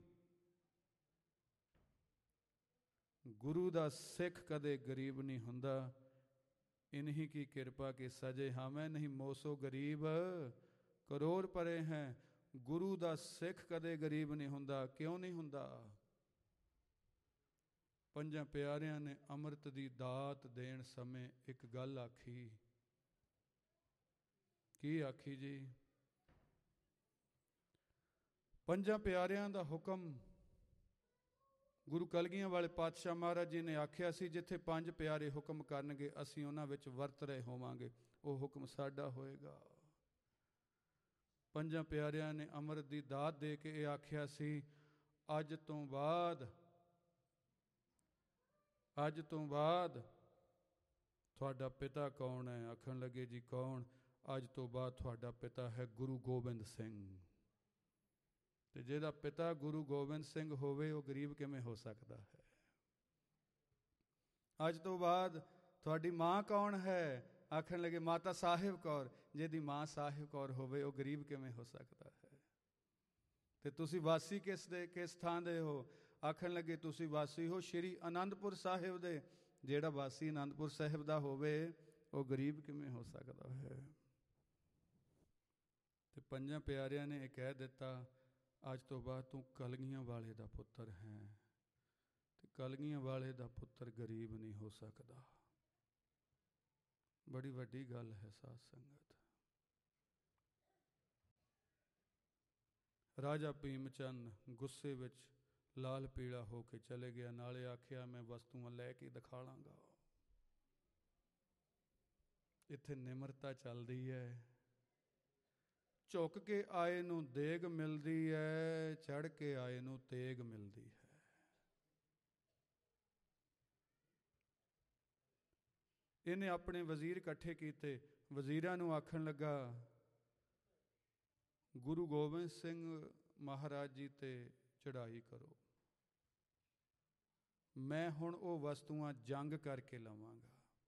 Speaker 1: ਗੁਰੂ ਦਾ ਸਿੱਖ ਕਦੇ ਗਰੀਬ ਨਹੀਂ ਹੁੰਦਾ। ਇਨਹੀ ਕੀ ਕਿਰਪਾ ਕੇ ਸਜੇ ਹਮੈਂ ਨਹੀਂ ਮੋਸੋ ਗਰੀਬ ਕਰੋੜ ਪਰੇ ਹੈ। ਗੁਰੂ ਦਾ ਸਿੱਖ ਕਦੇ ਗਰੀਬ ਨਹੀਂ ਹੁੰਦਾ। ਕਿਉਂ ਨਹੀਂ ਹੁੰਦਾ? ਪੰਜਾਂ ਪਿਆਰਿਆਂ ਨੇ ਅੰਮ੍ਰਿਤ ਦੀ ਦਾਤ ਦੇਣ ਸਮੇਂ ਇੱਕ ਗੱਲ ਆਖੀ। ਕੀ ਆਖੀ ਜੀ? ਪੰਜਾਂ ਪਿਆਰਿਆਂ ਦਾ ਹੁਕਮ ਗੁਰੂ ਕਲਗੀਆਂ ਵਾਲੇ ਪਾਤਸ਼ਾਹ ਮਹਾਰਾਜ ਜੀ ਨੇ ਆਖਿਆ ਸੀ, ਜਿੱਥੇ ਪੰਜ ਪਿਆਰੇ ਹੁਕਮ ਕਰਨਗੇ ਅਸੀਂ ਉਹਨਾਂ ਵਿੱਚ ਵਰਤ ਰਹੇ ਹੋਵਾਂਗੇ, ਉਹ ਹੁਕਮ ਸਾਡਾ ਹੋਏਗਾ। ਪੰਜਾਂ ਪਿਆਰਿਆਂ ਨੇ ਅੰਮ੍ਰਿਤ ਦੀ ਦਾਤ ਦੇ ਕੇ ਇਹ ਆਖਿਆ ਸੀ, ਅੱਜ ਤੋਂ ਬਾਅਦ ਤੁਹਾਡਾ ਪਿਤਾ ਕੌਣ ਹੈ? ਆਖਣ ਲੱਗੇ ਜੀ ਕੌਣ? ਅੱਜ ਤੋਂ ਬਾਅਦ ਤੁਹਾਡਾ ਪਿਤਾ ਹੈ ਗੁਰੂ ਗੋਬਿੰਦ ਸਿੰਘ। ਤੇ ਜਿਹਦਾ ਪਿਤਾ ਗੁਰੂ ਗੋਬਿੰਦ ਸਿੰਘ ਹੋਵੇ ਉਹ ਗਰੀਬ ਕਿਵੇਂ ਹੋ ਸਕਦਾ ਹੈ? ਅੱਜ ਤੋਂ ਬਾਅਦ ਤੁਹਾਡੀ ਮਾਂ ਕੌਣ ਹੈ? ਆਖਣ ਲੱਗੇ ਮਾਤਾ ਸਾਹਿਬ ਕੌਰ। ਜਿਹਦੀ ਮਾਂ ਸਾਹਿਬ ਕੌਰ ਹੋਵੇ ਉਹ ਗਰੀਬ ਕਿਵੇਂ ਹੋ ਸਕਦਾ ਹੈ? ਤੇ ਤੁਸੀਂ ਵਾਸੀ ਕਿਸ ਥਾਂ ਦੇ ਹੋ? ਆਖਣ ਲੱਗੇ ਤੁਸੀਂ ਵਾਸੀ ਹੋ ਸ਼੍ਰੀ ਅਨੰਦਪੁਰ ਸਾਹਿਬ ਦੇ। ਜਿਹੜਾ ਵਾਸੀ ਅਨੰਦਪੁਰ ਸਾਹਿਬ ਦਾ ਹੋਵੇ ਉਹ ਗਰੀਬ ਕਿਵੇਂ ਹੋ ਸਕਦਾ ਹੈ? ਤੇ ਪੰਜਾਂ ਪਿਆਰਿਆਂ ਨੇ ਇਹ ਕਹਿ ਦਿੱਤਾ, ਅੱਜ ਤੋਂ ਬਾਅਦ ਤੂੰ ਕਲਗੀਆਂ ਵਾਲੇ ਦਾ ਪੁੱਤਰ ਹੈ। ਤੇ ਕਲਗੀਆਂ ਵਾਲੇ ਦਾ ਪੁੱਤਰ ਗਰੀਬ ਨਹੀਂ ਹੋ ਸਕਦਾ। ਬੜੀ ਵੱਡੀ ਗੱਲ ਹੈ ਸਾਧ ਸੰਗਤ। ਰਾਜਾ ਭੀਮ ਚੰਦ ਗੁੱਸੇ ਵਿੱਚ ਲਾਲ ਪੀਲਾ ਹੋ ਕੇ ਚਲੇ ਗਿਆ। ਨਾਲੇ ਆਖਿਆ ਮੈਂ ਵਸਤੂਆਂ ਲੈ ਕੇ ਦਿਖਾ ਲਾਂਗਾ। ਇੱਥੇ ਨਿਮਰਤਾ ਚੱਲਦੀ ਹੈ। ਝੁੱਕ ਕੇ ਆਏ ਨੂੰ ਦੇਗ ਮਿਲਦੀ ਹੈ, ਚੜ੍ਹ ਕੇ ਆਏ ਨੂੰ ਤੇਗ ਮਿਲਦੀ ਹੈ। ਇਹਨੇ ਆਪਣੇ ਵਜ਼ੀਰ ਇਕੱਠੇ ਕੀਤੇ। ਵਜ਼ੀਰਾਂ ਨੂੰ ਆਖਣ ਲੱਗਾ, ਗੁਰੂ ਗੋਬਿੰਦ ਸਿੰਘ ਮਹਾਰਾਜ ਜੀ 'ਤੇ ਚੜ੍ਹਾਈ ਕਰੋ, ਮੈਂ ਹੁਣ ਉਹ ਵਸਤੂਆਂ ਜੰਗ ਕਰਕੇ ਲਵਾਂਗਾ।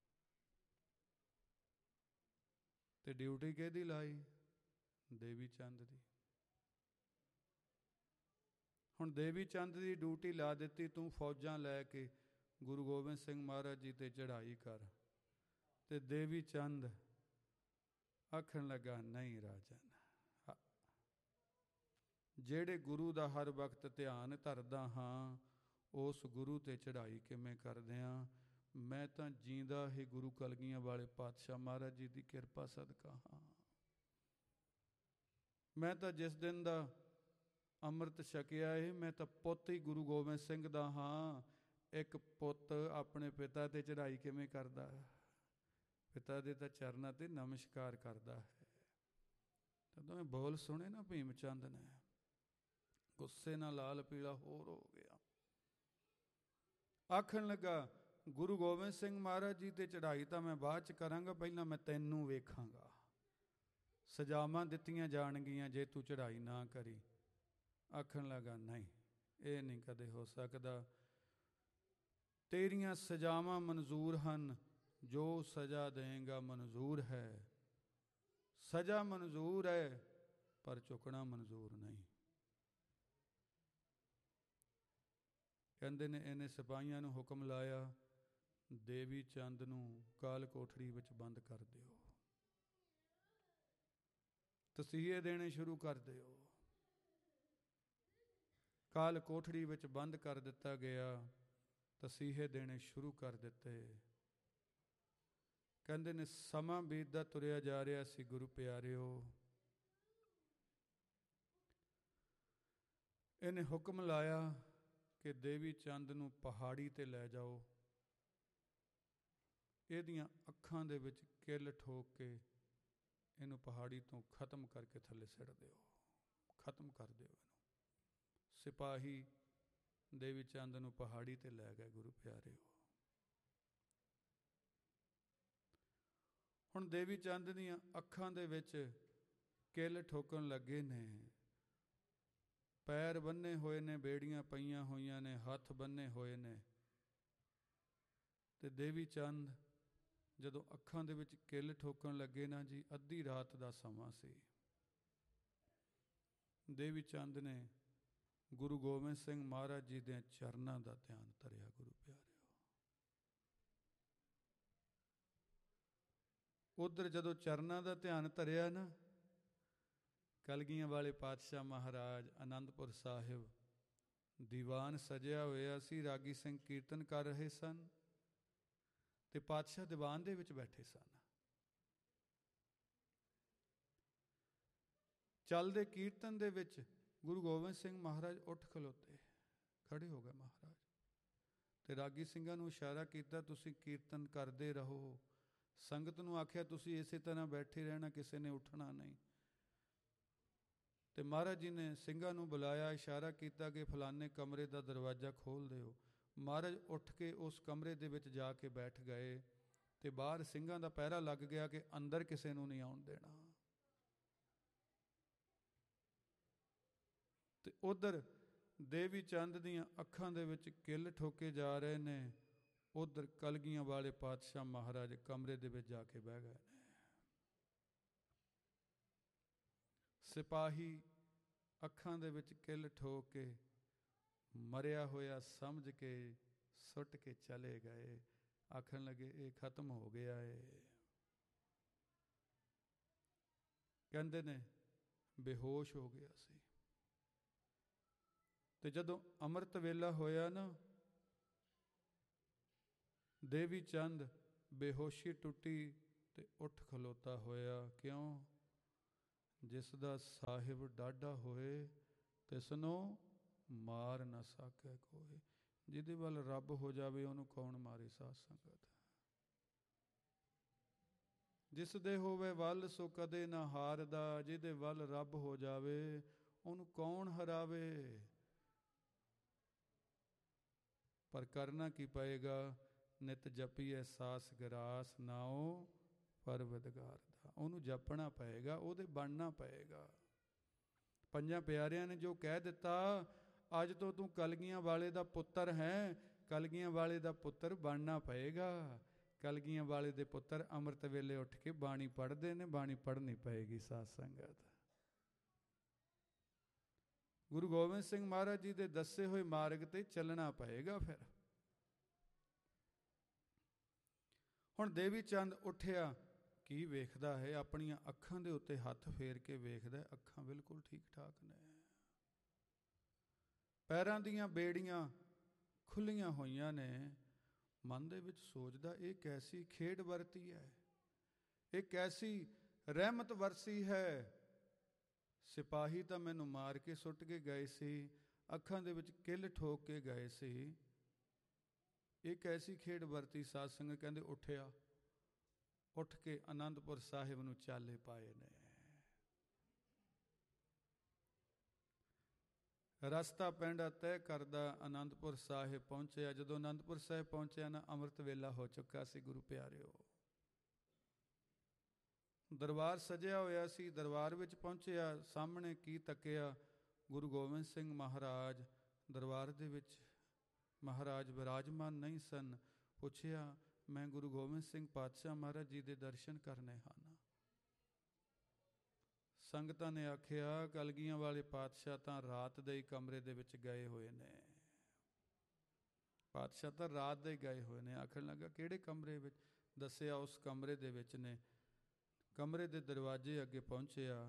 Speaker 1: ਤੇ ਡਿਊਟੀ ਕਿਹਦੀ ਲਾਈ? ਦੇਵੀ ਚੰਦ ਦੀ। ਹੁਣ ਦੇਵੀ ਚੰਦ ਦੀ ਡਿਊਟੀ ਲਾ ਦਿੱਤੀ, ਤੂੰ ਫੌਜਾਂ ਲੈ ਕੇ ਗੁਰੂ ਗੋਬਿੰਦ ਸਿੰਘ ਮਹਾਰਾਜ ਜੀ 'ਤੇ ਚੜ੍ਹਾਈ ਕਰ। ਤੇ ਦੇਵੀ ਚੰਦ ਆਖਣ ਲੱਗਾ, ਨਹੀਂ ਰਾਜਨ, ਜਿਹੜੇ ਗੁਰੂ ਦਾ ਹਰ ਵਕਤ ਧਿਆਨ ਧਰਦਾ ਹਾਂ, ਉਸ ਗੁਰੂ 'ਤੇ ਚੜ੍ਹਾਈ ਕਿਵੇਂ ਕਰਦਿਆਂ? ਮੈਂ ਤਾਂ ਜੀਂਦਾ ਹੀ ਗੁਰੂ ਕਲਗੀਆਂ ਵਾਲੇ ਪਾਤਸ਼ਾਹ ਮਹਾਰਾਜ ਜੀ ਦੀ ਕਿਰਪਾ ਸਦਕਾ ਹਾਂ। ਮੈਂ ਤਾਂ ਜਿਸ ਦਿਨ ਦਾ ਅੰਮ੍ਰਿਤ ਛਕਿਆ ਏ, ਮੈਂ ਤਾਂ ਪੁੱਤ ਹੀ ਗੁਰੂ ਗੋਬਿੰਦ ਸਿੰਘ ਦਾ ਹਾਂ। ਇੱਕ ਪੁੱਤ ਆਪਣੇ ਪਿਤਾ 'ਤੇ ਚੜ੍ਹਾਈ ਕਿਵੇਂ ਕਰਦਾ? ਪਿਤਾ ਦੇ ਤਾਂ ਚਰਨਾਂ 'ਤੇ ਨਮਸਕਾਰ ਕਰਦਾ ਹੈ। ਜਦੋਂ ਇਹ ਬੋਲ ਸੁਣੇ ਨਾ ਭੀਮ ਚੰਦ ਨੇ, ਗੁੱਸੇ ਨਾਲ ਲਾਲ ਪੀਲਾ ਹੋਰ ਹੋ ਗਿਆ। ਆਖਣ ਲੱਗਾ, ਗੁਰੂ ਗੋਬਿੰਦ ਸਿੰਘ ਮਹਾਰਾਜ ਜੀ 'ਤੇ ਚੜ੍ਹਾਈ ਤਾਂ ਮੈਂ ਬਾਅਦ 'ਚ ਕਰਾਂਗਾ, ਪਹਿਲਾਂ ਮੈਂ ਤੈਨੂੰ ਵੇਖਾਂਗਾ। ਸਜ਼ਾਵਾਂ ਦਿੱਤੀਆਂ ਜਾਣਗੀਆਂ ਜੇ ਤੂੰ ਚੜ੍ਹਾਈ ਨਾ ਕਰੀ। ਆਖਣ ਲੱਗਾ, ਨਹੀਂ, ਇਹ ਨਹੀਂ ਕਦੇ ਹੋ ਸਕਦਾ। ਤੇਰੀਆਂ ਸਜ਼ਾਵਾਂ ਮਨਜ਼ੂਰ ਹਨ, ਜੋ ਸਜ਼ਾ ਦੇਂਗਾ ਮਨਜ਼ੂਰ ਹੈ। ਸਜ਼ਾ ਮਨਜ਼ੂਰ ਹੈ, ਪਰ ਝੁਕਣਾ ਮਨਜ਼ੂਰ ਨਹੀਂ। ਕਹਿੰਦੇ ਨੇ ਇਹਨੇ ਸਿਪਾਹੀਆਂ ਨੂੰ ਹੁਕਮ ਲਾਇਆ, ਦੇਵੀ ਚੰਦ ਨੂੰ ਕਾਲ ਕੋਠੜੀ ਵਿੱਚ ਬੰਦ ਕਰ ਦਿਓ, ਤਸੀਹੇ ਦੇਣੇ ਸ਼ੁਰੂ ਕਰ ਦਿਓ। ਕਾਲ ਕੋਠੜੀ ਵਿੱਚ ਬੰਦ ਕਰ ਦਿੱਤਾ ਗਿਆ, ਤਸੀਹੇ ਦੇਣੇ ਸ਼ੁਰੂ ਕਰ ਦਿੱਤੇ। ਕਹਿੰਦੇ ਨੇ ਸਮਾਂ ਬੀਤਦਾ ਤੁਰਿਆ ਜਾ ਰਿਹਾ ਸੀ। ਗੁਰੂ ਪਿਆਰਿਓ, ਇਹਨੇ ਹੁਕਮ ਲਾਇਆ ਕਿ ਦੇਵੀ ਚੰਦ ਨੂੰ ਪਹਾੜੀ 'ਤੇ ਲੈ ਜਾਓ, ਇਹਦੀਆਂ ਅੱਖਾਂ ਦੇ ਵਿੱਚ ਕਿੱਲ ਠੋਕ ਕੇ ਇਹਨੂੰ ਪਹਾੜੀ ਤੋਂ ਖਤਮ ਕਰਕੇ ਥੱਲੇ ਸਿੱਟ ਦਿਓ, ਖਤਮ ਕਰ ਦਿਓ ਇਹਨੂੰ। ਸਿਪਾਹੀ ਦੇਵੀ ਚੰਦ ਨੂੰ ਪਹਾੜੀ 'ਤੇ ਲੈ ਗਏ। ਗੁਰੂ ਪਿਆਰਿਓ, ਹੁਣ ਦੇਵੀ ਚੰਦ ਦੀਆਂ ਅੱਖਾਂ ਦੇ ਵਿੱਚ ਕਿੱਲ ਠੋਕਣ ਲੱਗੇ ਨੇ, ਪੈਰ ਬੰਨੇ ਹੋਏ ਨੇ, ਬੇੜੀਆਂ ਪਈਆਂ ਹੋਈਆਂ ਨੇ, ਹੱਥ ਬੰਨੇ ਹੋਏ ਨੇ। ਤੇ ਦੇਵੀ ਚੰਦ ਜਦੋਂ ਅੱਖਾਂ ਦੇ ਵਿੱਚ ਕਿੱਲ ਠੋਕਣ ਲੱਗੇ ਨਾ ਜੀ, ਅੱਧੀ ਰਾਤ ਦਾ ਸਮਾਂ ਸੀ। ਦੇਵੀ ਚੰਦ ਨੇ ਗੁਰੂ ਗੋਬਿੰਦ ਸਿੰਘ ਮਹਾਰਾਜ ਜੀ ਦੇ ਚਰਨਾਂ ਦਾ ਧਿਆਨ ਧਰਿਆ। ਗੁਰੂ ਪਿਆਰਿਓ, ਉੱਧਰ ਜਦੋਂ ਚਰਨਾਂ ਦਾ ਧਿਆਨ ਧਰਿਆ ਨਾ, ਕਲਗੀਆਂ ਵਾਲੇ ਪਾਤਸ਼ਾਹ ਮਹਾਰਾਜ ਅਨੰਦਪੁਰ ਸਾਹਿਬ ਦੀਵਾਨ ਸਜਿਆ ਹੋਇਆ ਸੀ। ਰਾਗੀ ਸਿੰਘ ਕੀਰਤਨ ਕਰ ਰਹੇ ਸਨ ਤੇ ਪਾਤਸ਼ਾਹ ਦੀਵਾਨ ਦੇ ਵਿੱਚ ਬੈਠੇ ਸਨ। ਚੱਲਦੇ ਕੀਰਤਨ ਦੇ ਵਿੱਚ ਗੁਰੂ ਗੋਬਿੰਦ ਸਿੰਘ ਮਹਾਰਾਜ ਉੱਠ ਖਲੋਤੇ, ਖੜੇ ਹੋ ਗਏ ਮਹਾਰਾਜ, ਤੇ ਰਾਗੀ ਸਿੰਘਾਂ ਨੂੰ ਇਸ਼ਾਰਾ ਕੀਤਾ, ਤੁਸੀਂ ਕੀਰਤਨ ਕਰਦੇ ਰਹੋ। ਸੰਗਤ ਨੂੰ ਆਖਿਆ, ਤੁਸੀਂ ਇਸੇ ਤਰ੍ਹਾਂ ਬੈਠੇ ਰਹਿਣਾ, ਕਿਸੇ ਨੇ ਉੱਠਣਾ ਨਹੀਂ। ਤੇ ਮਹਾਰਾਜ ਜੀ ਨੇ ਸਿੰਘਾਂ ਨੂੰ ਬੁਲਾਇਆ, ਇਸ਼ਾਰਾ ਕੀਤਾ ਕਿ ਫਲਾਣੇ ਕਮਰੇ ਦਾ ਦਰਵਾਜ਼ਾ ਖੋਲ੍ਹ ਦਿਓ। ਮਹਾਰਾਜ ਉੱਠ ਕੇ ਉਸ ਕਮਰੇ ਦੇ ਵਿੱਚ ਜਾ ਕੇ ਬੈਠ ਗਏ ਤੇ ਬਾਹਰ ਸਿੰਘਾਂ ਦਾ ਪਹਿਰਾ ਲੱਗ ਗਿਆ ਕਿ ਅੰਦਰ ਕਿਸੇ ਨੂੰ ਨਹੀਂ ਆਉਣ ਦੇਣਾ। ਤੇ ਉੱਧਰ ਦੇਵੀ ਚੰਦ ਦੀਆਂ ਅੱਖਾਂ ਦੇ ਵਿੱਚ ਕਿੱਲ ਠੋਕੇ ਜਾ ਰਹੇ ਨੇ, ਉੱਧਰ ਕਲਗੀਆਂ ਵਾਲੇ ਪਾਤਸ਼ਾਹ ਮਹਾਰਾਜ ਕਮਰੇ ਦੇ ਵਿੱਚ ਜਾ ਕੇ ਬਹਿ ਗਏ ਨੇ। ਸਿਪਾਹੀ ਅੱਖਾਂ ਦੇ ਵਿੱਚ ਕਿੱਲ ਠੋਕ ਕੇ ਮਰਿਆ ਹੋਇਆ ਸਮਝ ਕੇ ਸੁੱਟ ਕੇ ਚਲੇ ਗਏ। ਆਖਣ ਲੱਗੇ, ਇਹ ਖਤਮ ਹੋ ਗਿਆ ਏ। ਕਹਿੰਦੇ ਨੇ ਬੇਹੋਸ਼ ਹੋ ਗਿਆ ਸੀ। ਤੇ ਜਦੋਂ ਅੰਮ੍ਰਿਤ ਵੇਲਾ ਹੋਇਆ ਨਾ, ਦੇਵੀ ਚੰਦ ਬੇਹੋਸ਼ੀ ਟੁੱਟੀ ਤੇ ਉੱਠ ਖਲੋਤਾ ਹੋਇਆ। ਕਿਉਂ? ਜਿਸ ਦਾ ਸਾਹਿਬ ਡਾਢਾ ਹੋਏ, ਤਿਸ ਨੂੰ ਮਾਰ ਨਾ ਸਕੇ ਕੋਈ। ਜਿਹਦੇ ਵੱਲ ਰੱਬ ਹੋ ਜਾਵੇ, ਉਹਨੂੰ ਕੌਣ ਮਾਰੇ? ਸਾਧ ਸੰਗਤ, ਜਿਸ ਦੇ ਹੋਵੇ ਵੱਲ ਸੋ ਕਦੇ ਨਾ ਹਾਰਦਾ। ਜਿਹਦੇ ਵੱਲ ਰੱਬ ਹੋ ਜਾਵੇ, ਉਹਨੂੰ ਕੌਣ ਹਰਾਵੇ? ਪਰ ਕਰਨਾ ਕੀ ਪਏਗਾ? ਨਿਤ ਜਪੀਏ ਸਾਸ ਗਰਾਸ, ਨਾਉ ਪਰਵਦਗਾਰ ਦਾ। ਉਹਨੂੰ ਜਪਣਾ ਪਏਗਾ, ਉਹਦੇ ਬਣਨਾ ਪਏਗਾ। ਪੰਜਾਂ ਪਿਆਰਿਆਂ ਨੇ ਜੋ ਕਹਿ ਦਿੱਤਾ, ਅੱਜ ਤੋਂ ਤੂੰ ਕਲਗੀਆਂ ਵਾਲੇ ਦਾ ਪੁੱਤਰ ਹੈ, ਕਲਗੀਆਂ ਵਾਲੇ ਦਾ ਪੁੱਤਰ ਬਣਨਾ ਪਏਗਾ। ਕਲਗੀਆਂ ਵਾਲੇ ਦੇ ਪੁੱਤਰ ਅੰਮ੍ਰਿਤ ਵੇਲੇ ਉੱਠ ਕੇ ਬਾਣੀ ਪੜ੍ਹਦੇ ਨੇ, ਬਾਣੀ ਪੜ੍ਹਨੀ ਪਏਗੀ ਸਾਧ ਸੰਗਤ। ਗੁਰੂ ਗੋਬਿੰਦ ਸਿੰਘ ਮਹਾਰਾਜ ਜੀ ਦੇ ਦੱਸੇ ਹੋਏ ਮਾਰਗ ਤੇ ਚੱਲਣਾ ਪਏਗਾ। ਫਿਰ ਹੁਣ ਦੇਵੀ ਚੰਦ ਉੱਠਿਆ, ਕੀ ਵੇਖਦਾ ਹੈ? ਆਪਣੀਆਂ ਅੱਖਾਂ ਦੇ ਉੱਤੇ ਹੱਥ ਫੇਰ ਕੇ ਵੇਖਦਾ, ਅੱਖਾਂ ਬਿਲਕੁਲ ਠੀਕ ਠਾਕ ਨੇ, ਪੈਰਾਂ ਦੀਆਂ ਬੇੜੀਆਂ ਖੁੱਲੀਆਂ ਹੋਈਆਂ ਨੇ। ਮਨ ਦੇ ਵਿੱਚ ਸੋਚਦਾ, ਇਹ ਕੈਸੀ ਖੇਡ ਵਰਤੀ ਹੈ, ਇਹ ਕੈਸੀ ਰਹਿਮਤ ਵਰਸੀ ਹੈ। ਸਿਪਾਹੀ ਤਾਂ ਮੈਨੂੰ ਮਾਰ ਕੇ ਸੁੱਟ ਕੇ ਗਏ ਸੀ, ਅੱਖਾਂ ਦੇ ਵਿੱਚ ਕਿੱਲ ਠੋਕ ਕੇ ਗਏ ਸੀ, ਇਹ ਕੈਸੀ ਖੇਡ ਵਰਤੀ। ਸਾਧ ਸੰਗਤ ਕਹਿੰਦੇ ਉੱਠਿਆ, ਉੱਠ ਕੇ ਅਨੰਦਪੁਰ ਸਾਹਿਬ ਨੂੰ ਚਾਲੇ ਪਾਏ ਨੇ। ਰਸਤਾ ਪੈਂਡਾ ਤੈਅ ਕਰਦਾ ਅਨੰਦਪੁਰ ਸਾਹਿਬ ਪਹੁੰਚਿਆ। ਜਦੋਂ ਅਨੰਦਪੁਰ ਸਾਹਿਬ ਪਹੁੰਚਿਆ ਨਾ, ਅੰਮ੍ਰਿਤ ਵੇਲਾ ਹੋ ਚੁੱਕਾ ਸੀ। ਗੁਰੂ ਪਿਆਰਿਓ, ਦਰਬਾਰ ਸਜਿਆ ਹੋਇਆ ਸੀ। ਦਰਬਾਰ ਵਿੱਚ ਪਹੁੰਚਿਆ, ਸਾਹਮਣੇ ਕੀ ਤੱਕਿਆ? ਗੁਰੂ ਗੋਬਿੰਦ ਸਿੰਘ ਮਹਾਰਾਜ ਦਰਬਾਰ ਦੇ ਵਿੱਚ। ਮਹਾਰਾਜ ਵਿਰਾਜਮਾਨ ਨਹੀਂ ਸਨ। ਪੁੱਛਿਆ, ਮੈਂ ਗੁਰੂ ਗੋਬਿੰਦ ਸਿੰਘ ਪਾਤਸ਼ਾਹ ਮਹਾਰਾਜ ਜੀ ਦੇ ਦਰਸ਼ਨ ਕਰਨੇ ਹਨ। ਸੰਗਤਾਂ ਨੇ ਆਖਿਆ, ਕਲਗੀਆਂ ਵਾਲੇ ਪਾਤਸ਼ਾਹ ਤਾਂ ਰਾਤ ਦੇ ਹੀ ਕਮਰੇ ਦੇ ਵਿੱਚ ਗਏ ਹੋਏ ਨੇ। ਪਾਤਸ਼ਾਹ ਤਾਂ ਰਾਤ ਦੇ ਗਏ ਹੋਏ ਨੇ। ਆਖਣ ਲੱਗਾ, ਕਿਹੜੇ ਕਮਰੇ ਵਿੱਚ? ਦੱਸਿਆ, ਉਸ ਕਮਰੇ ਦੇ ਵਿੱਚ ਨੇ। ਕਮਰੇ ਦੇ ਦਰਵਾਜ਼ੇ ਅੱਗੇ ਪਹੁੰਚਿਆ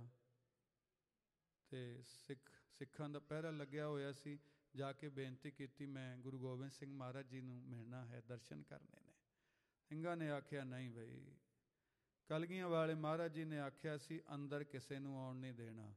Speaker 1: ਤੇ ਸਿੱਖਾਂ ਦਾ ਪਹਿਰਾ ਲੱਗਿਆ ਹੋਇਆ ਸੀ। ਜਾ ਕੇ ਬੇਨਤੀ ਕੀਤੀ, ਮੈਂ ਗੁਰੂ ਗੋਬਿੰਦ ਸਿੰਘ ਮਹਾਰਾਜ ਜੀ ਨੂੰ ਮਿਲਣਾ ਹੈ, ਦਰਸ਼ਨ ਕਰਨੇ ਨੇ। ਸਿੰਘਾਂ ਨੇ ਆਖਿਆ, ਨਹੀਂ ਬਈ, ਕਲਗੀਆਂ ਵਾਲੇ ਮਹਾਰਾਜ ਜੀ ਨੇ ਆਖਿਆ ਸੀ ਅੰਦਰ ਕਿਸੇ ਨੂੰ ਆਉਣ ਨਹੀਂ ਦੇਣਾ।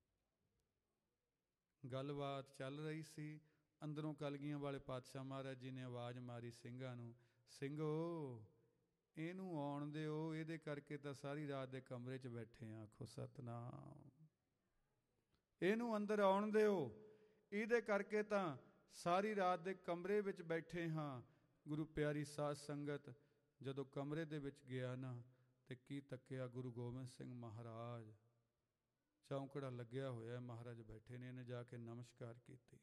Speaker 1: ਗੱਲਬਾਤ ਚੱਲ ਰਹੀ ਸੀ। ਅੰਦਰੋਂ ਕਲਗੀਆਂ ਵਾਲੇ ਪਾਤਸ਼ਾਹ ਮਹਾਰਾਜ ਜੀ ਨੇ ਆਵਾਜ਼ ਮਾਰੀ ਸਿੰਘਾਂ ਨੂੰ, ਸਿੰਘੋ ਇਹਨੂੰ ਆਉਣ ਦਿਓ, ਇਹਦੇ ਕਰਕੇ ਤਾਂ ਸਾਰੀ ਰਾਤ ਦੇ ਕਮਰੇ 'ਚ ਬੈਠੇ ਹਾਂ। ਆਖੋ ਸਤਿਨਾਮ। ਇਹਨੂੰ ਅੰਦਰ ਆਉਣ ਦਿਓ, ਇਹਦੇ ਕਰਕੇ ਤਾਂ ਸਾਰੀ ਰਾਤ ਦੇ ਕਮਰੇ ਵਿੱਚ ਬੈਠੇ ਹਾਂ। ਗੁਰੂ ਪਿਆਰੀ ਸਾਧ ਸੰਗਤ, ਜਦੋਂ ਕਮਰੇ ਦੇ ਵਿੱਚ ਗਿਆ ਨਾ, ਤੇ ਕੀ ਤੱਕਿਆ? ਗੁਰੂ ਗੋਬਿੰਦ ਸਿੰਘ ਮਹਾਰਾਜ, ਚੌਂਕੜਾ ਲੱਗਿਆ ਹੋਇਆ, ਮਹਾਰਾਜ ਬੈਠੇ ਨੇ। ਇਹਨੇ ਜਾ ਕੇ ਨਮਸਕਾਰ ਕੀਤੀ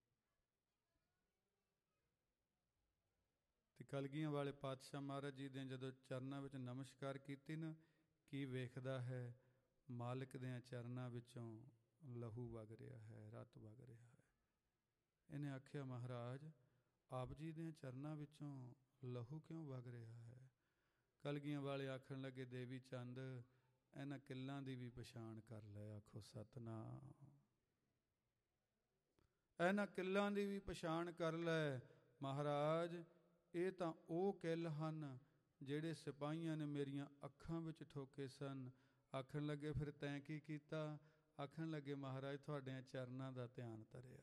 Speaker 1: ਤੇ ਕਲਗੀਆਂ ਵਾਲੇ ਪਾਤਸ਼ਾਹ ਮਹਾਰਾਜ ਜੀ ਦੇ ਜਦੋਂ ਚਰਨਾਂ ਵਿੱਚ ਨਮਸਕਾਰ ਕੀਤੀ ਨਾ, ਕੀ ਵੇਖਦਾ ਹੈ? ਮਾਲਕ ਦੇ ਚਰਨਾਂ ਵਿੱਚੋਂ ਲਹੂ ਵਗ ਰਿਹਾ ਹੈ, ਰਤ ਵਗ ਰਿਹਾ ਹੈ। ਇਹਨੇ ਆਖਿਆ, ਮਹਾਰਾਜ ਆਪ ਜੀ ਦੇ ਚਰਨਾਂ ਵਿੱਚੋਂ ਲਹੂ ਕਿਉਂ ਵਗ ਰਿਹਾ ਹੈ? ਕਲਗੀਆਂ ਵਾਲੇ ਆਖਣ ਲੱਗੇ, ਦੇਵੀ ਚੰਦ, ਇਹਨਾਂ ਕਿੱਲਾਂ ਦੀ ਵੀ ਪਛਾਣ ਕਰ ਲੈ। ਆਖੋ ਸਤਿਨਾਮ। ਇਹਨਾਂ ਕਿੱਲਾਂ ਦੀ ਵੀ ਪਛਾਣ ਕਰ ਲੈ ਮਹਾਰਾਜ। ਇਹ ਤਾਂ ਉਹ ਕਿੱਲ ਹਨ ਜਿਹੜੇ ਸਿਪਾਹੀਆਂ ਨੇ ਮੇਰੀਆਂ ਅੱਖਾਂ ਵਿੱਚ ਠੋਕੇ ਸਨ। ਆਖਣ ਲੱਗੇ, ਫਿਰ ਤੈਂ ਕੀ ਕੀਤਾ? ਆਖਣ ਲੱਗੇ, ਮਹਾਰਾਜ ਤੁਹਾਡੇ ਚਰਨਾਂ ਦਾ ਧਿਆਨ ਧਰਿਆ।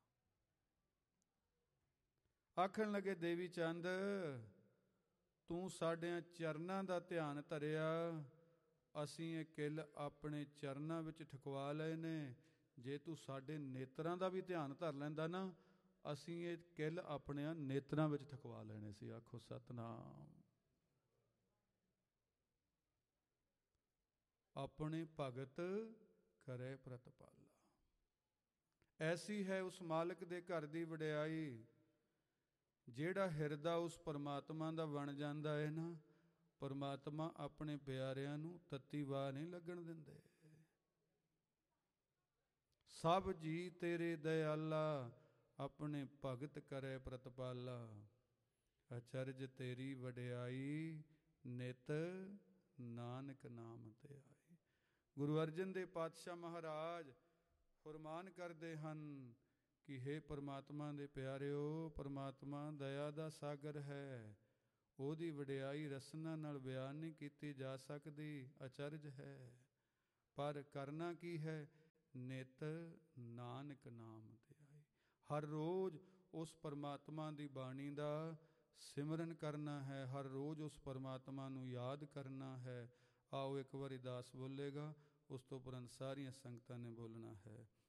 Speaker 1: ਆਖਣ ਲੱਗੇ, ਦੇਵੀ ਚੰਦ, ਤੂੰ ਸਾਡਿਆਂ ਚਰਨਾਂ ਦਾ ਧਿਆਨ ਧਰਿਆ, ਅਸੀਂ ਇਹ ਕਿੱਲ ਆਪਣੇ ਚਰਨਾਂ ਵਿੱਚ ਠਕਵਾ ਲਏ ਨੇ। ਜੇ ਤੂੰ ਸਾਡੇ ਨੇਤਰਾਂ ਦਾ ਵੀ ਧਿਆਨ ਧਰ ਲੈਂਦਾ ਨਾ, ਅਸੀਂ ਇਹ ਕਿੱਲ ਆਪਣਿਆਂ ਨੇਤਰਾਂ ਵਿੱਚ ਠਕਵਾ ਲੈਣੇ ਸੀ। ਆਖੋ ਸਤਿਨਾਮ। ਆਪਣੇ ਭਗਤ ਕਰੇ ਪ੍ਰਤਪਾਲਾ। ਐਸੀ ਹੈ ਉਸ ਮਾਲਕ ਦੇ ਘਰ ਦੀ ਵਡਿਆਈ। ਜਿਹੜਾ ਹਿਰਦਾ ਉਸ ਪਰਮਾਤਮਾ ਦਾ ਬਣ ਜਾਂਦਾ ਹੈ ਨਾ, ਪਰਮਾਤਮਾ ਆਪਣੇ ਪਿਆਰਿਆਂ ਨੂੰ ਤੱਤੀ ਵਾਹ ਨਹੀਂ ਲੱਗਣ ਦਿੰਦੇ। ਸਭ ਜੀ ਤੇਰੇ ਦਇਆਲਾ, ਆਪਣੇ ਭਗਤ ਕਰੇ ਪ੍ਰਤਪਾਲਾ। ਅਚਰਜ ਤੇਰੀ ਵਡਿਆਈ, ਨਿਤ ਨਾਨਕ ਨਾਮ ਤੇ ਆਈ। ਗੁਰੂ ਅਰਜਨ ਦੇਵ ਪਾਤਸ਼ਾਹ ਮਹਾਰਾਜ ਫਰਮਾਨ ਕਰਦੇ ਹਨ ਕਿ ਹੇ ਪਰਮਾਤਮਾ ਦੇ ਪਿਆਰਿਓ, ਪਰਮਾਤਮਾ ਦਇਆ ਦਾ ਸਾਗਰ ਹੈ। ਉਹਦੀ ਵਡਿਆਈ ਰਸਨਾ ਨਾਲ ਬਿਆਨ ਨਹੀਂ ਕੀਤੀ ਜਾ ਸਕਦੀ, ਅਚਰਜ ਹੈ। ਪਰ ਕਰਨਾ ਕੀ ਹੈ? ਨਿਤ ਨਾਨਕ ਨਾਮ ਤੇ ਆਈ। ਹਰ ਰੋਜ਼ ਉਸ ਪਰਮਾਤਮਾ ਦੀ ਬਾਣੀ ਦਾ ਸਿਮਰਨ ਕਰਨਾ ਹੈ, ਹਰ ਰੋਜ਼ ਉਸ ਪਰਮਾਤਮਾ ਨੂੰ ਯਾਦ ਕਰਨਾ ਹੈ। ਆਓ ਇੱਕ ਵਾਰੀ ਦਾਸ ਬੋਲੇਗਾ, ਉਸ ਤੋਂ ਉਪਰੰਤ ਸਾਰੀਆਂ ਸੰਗਤਾਂ ਨੇ ਬੋਲਣਾ ਹੈ।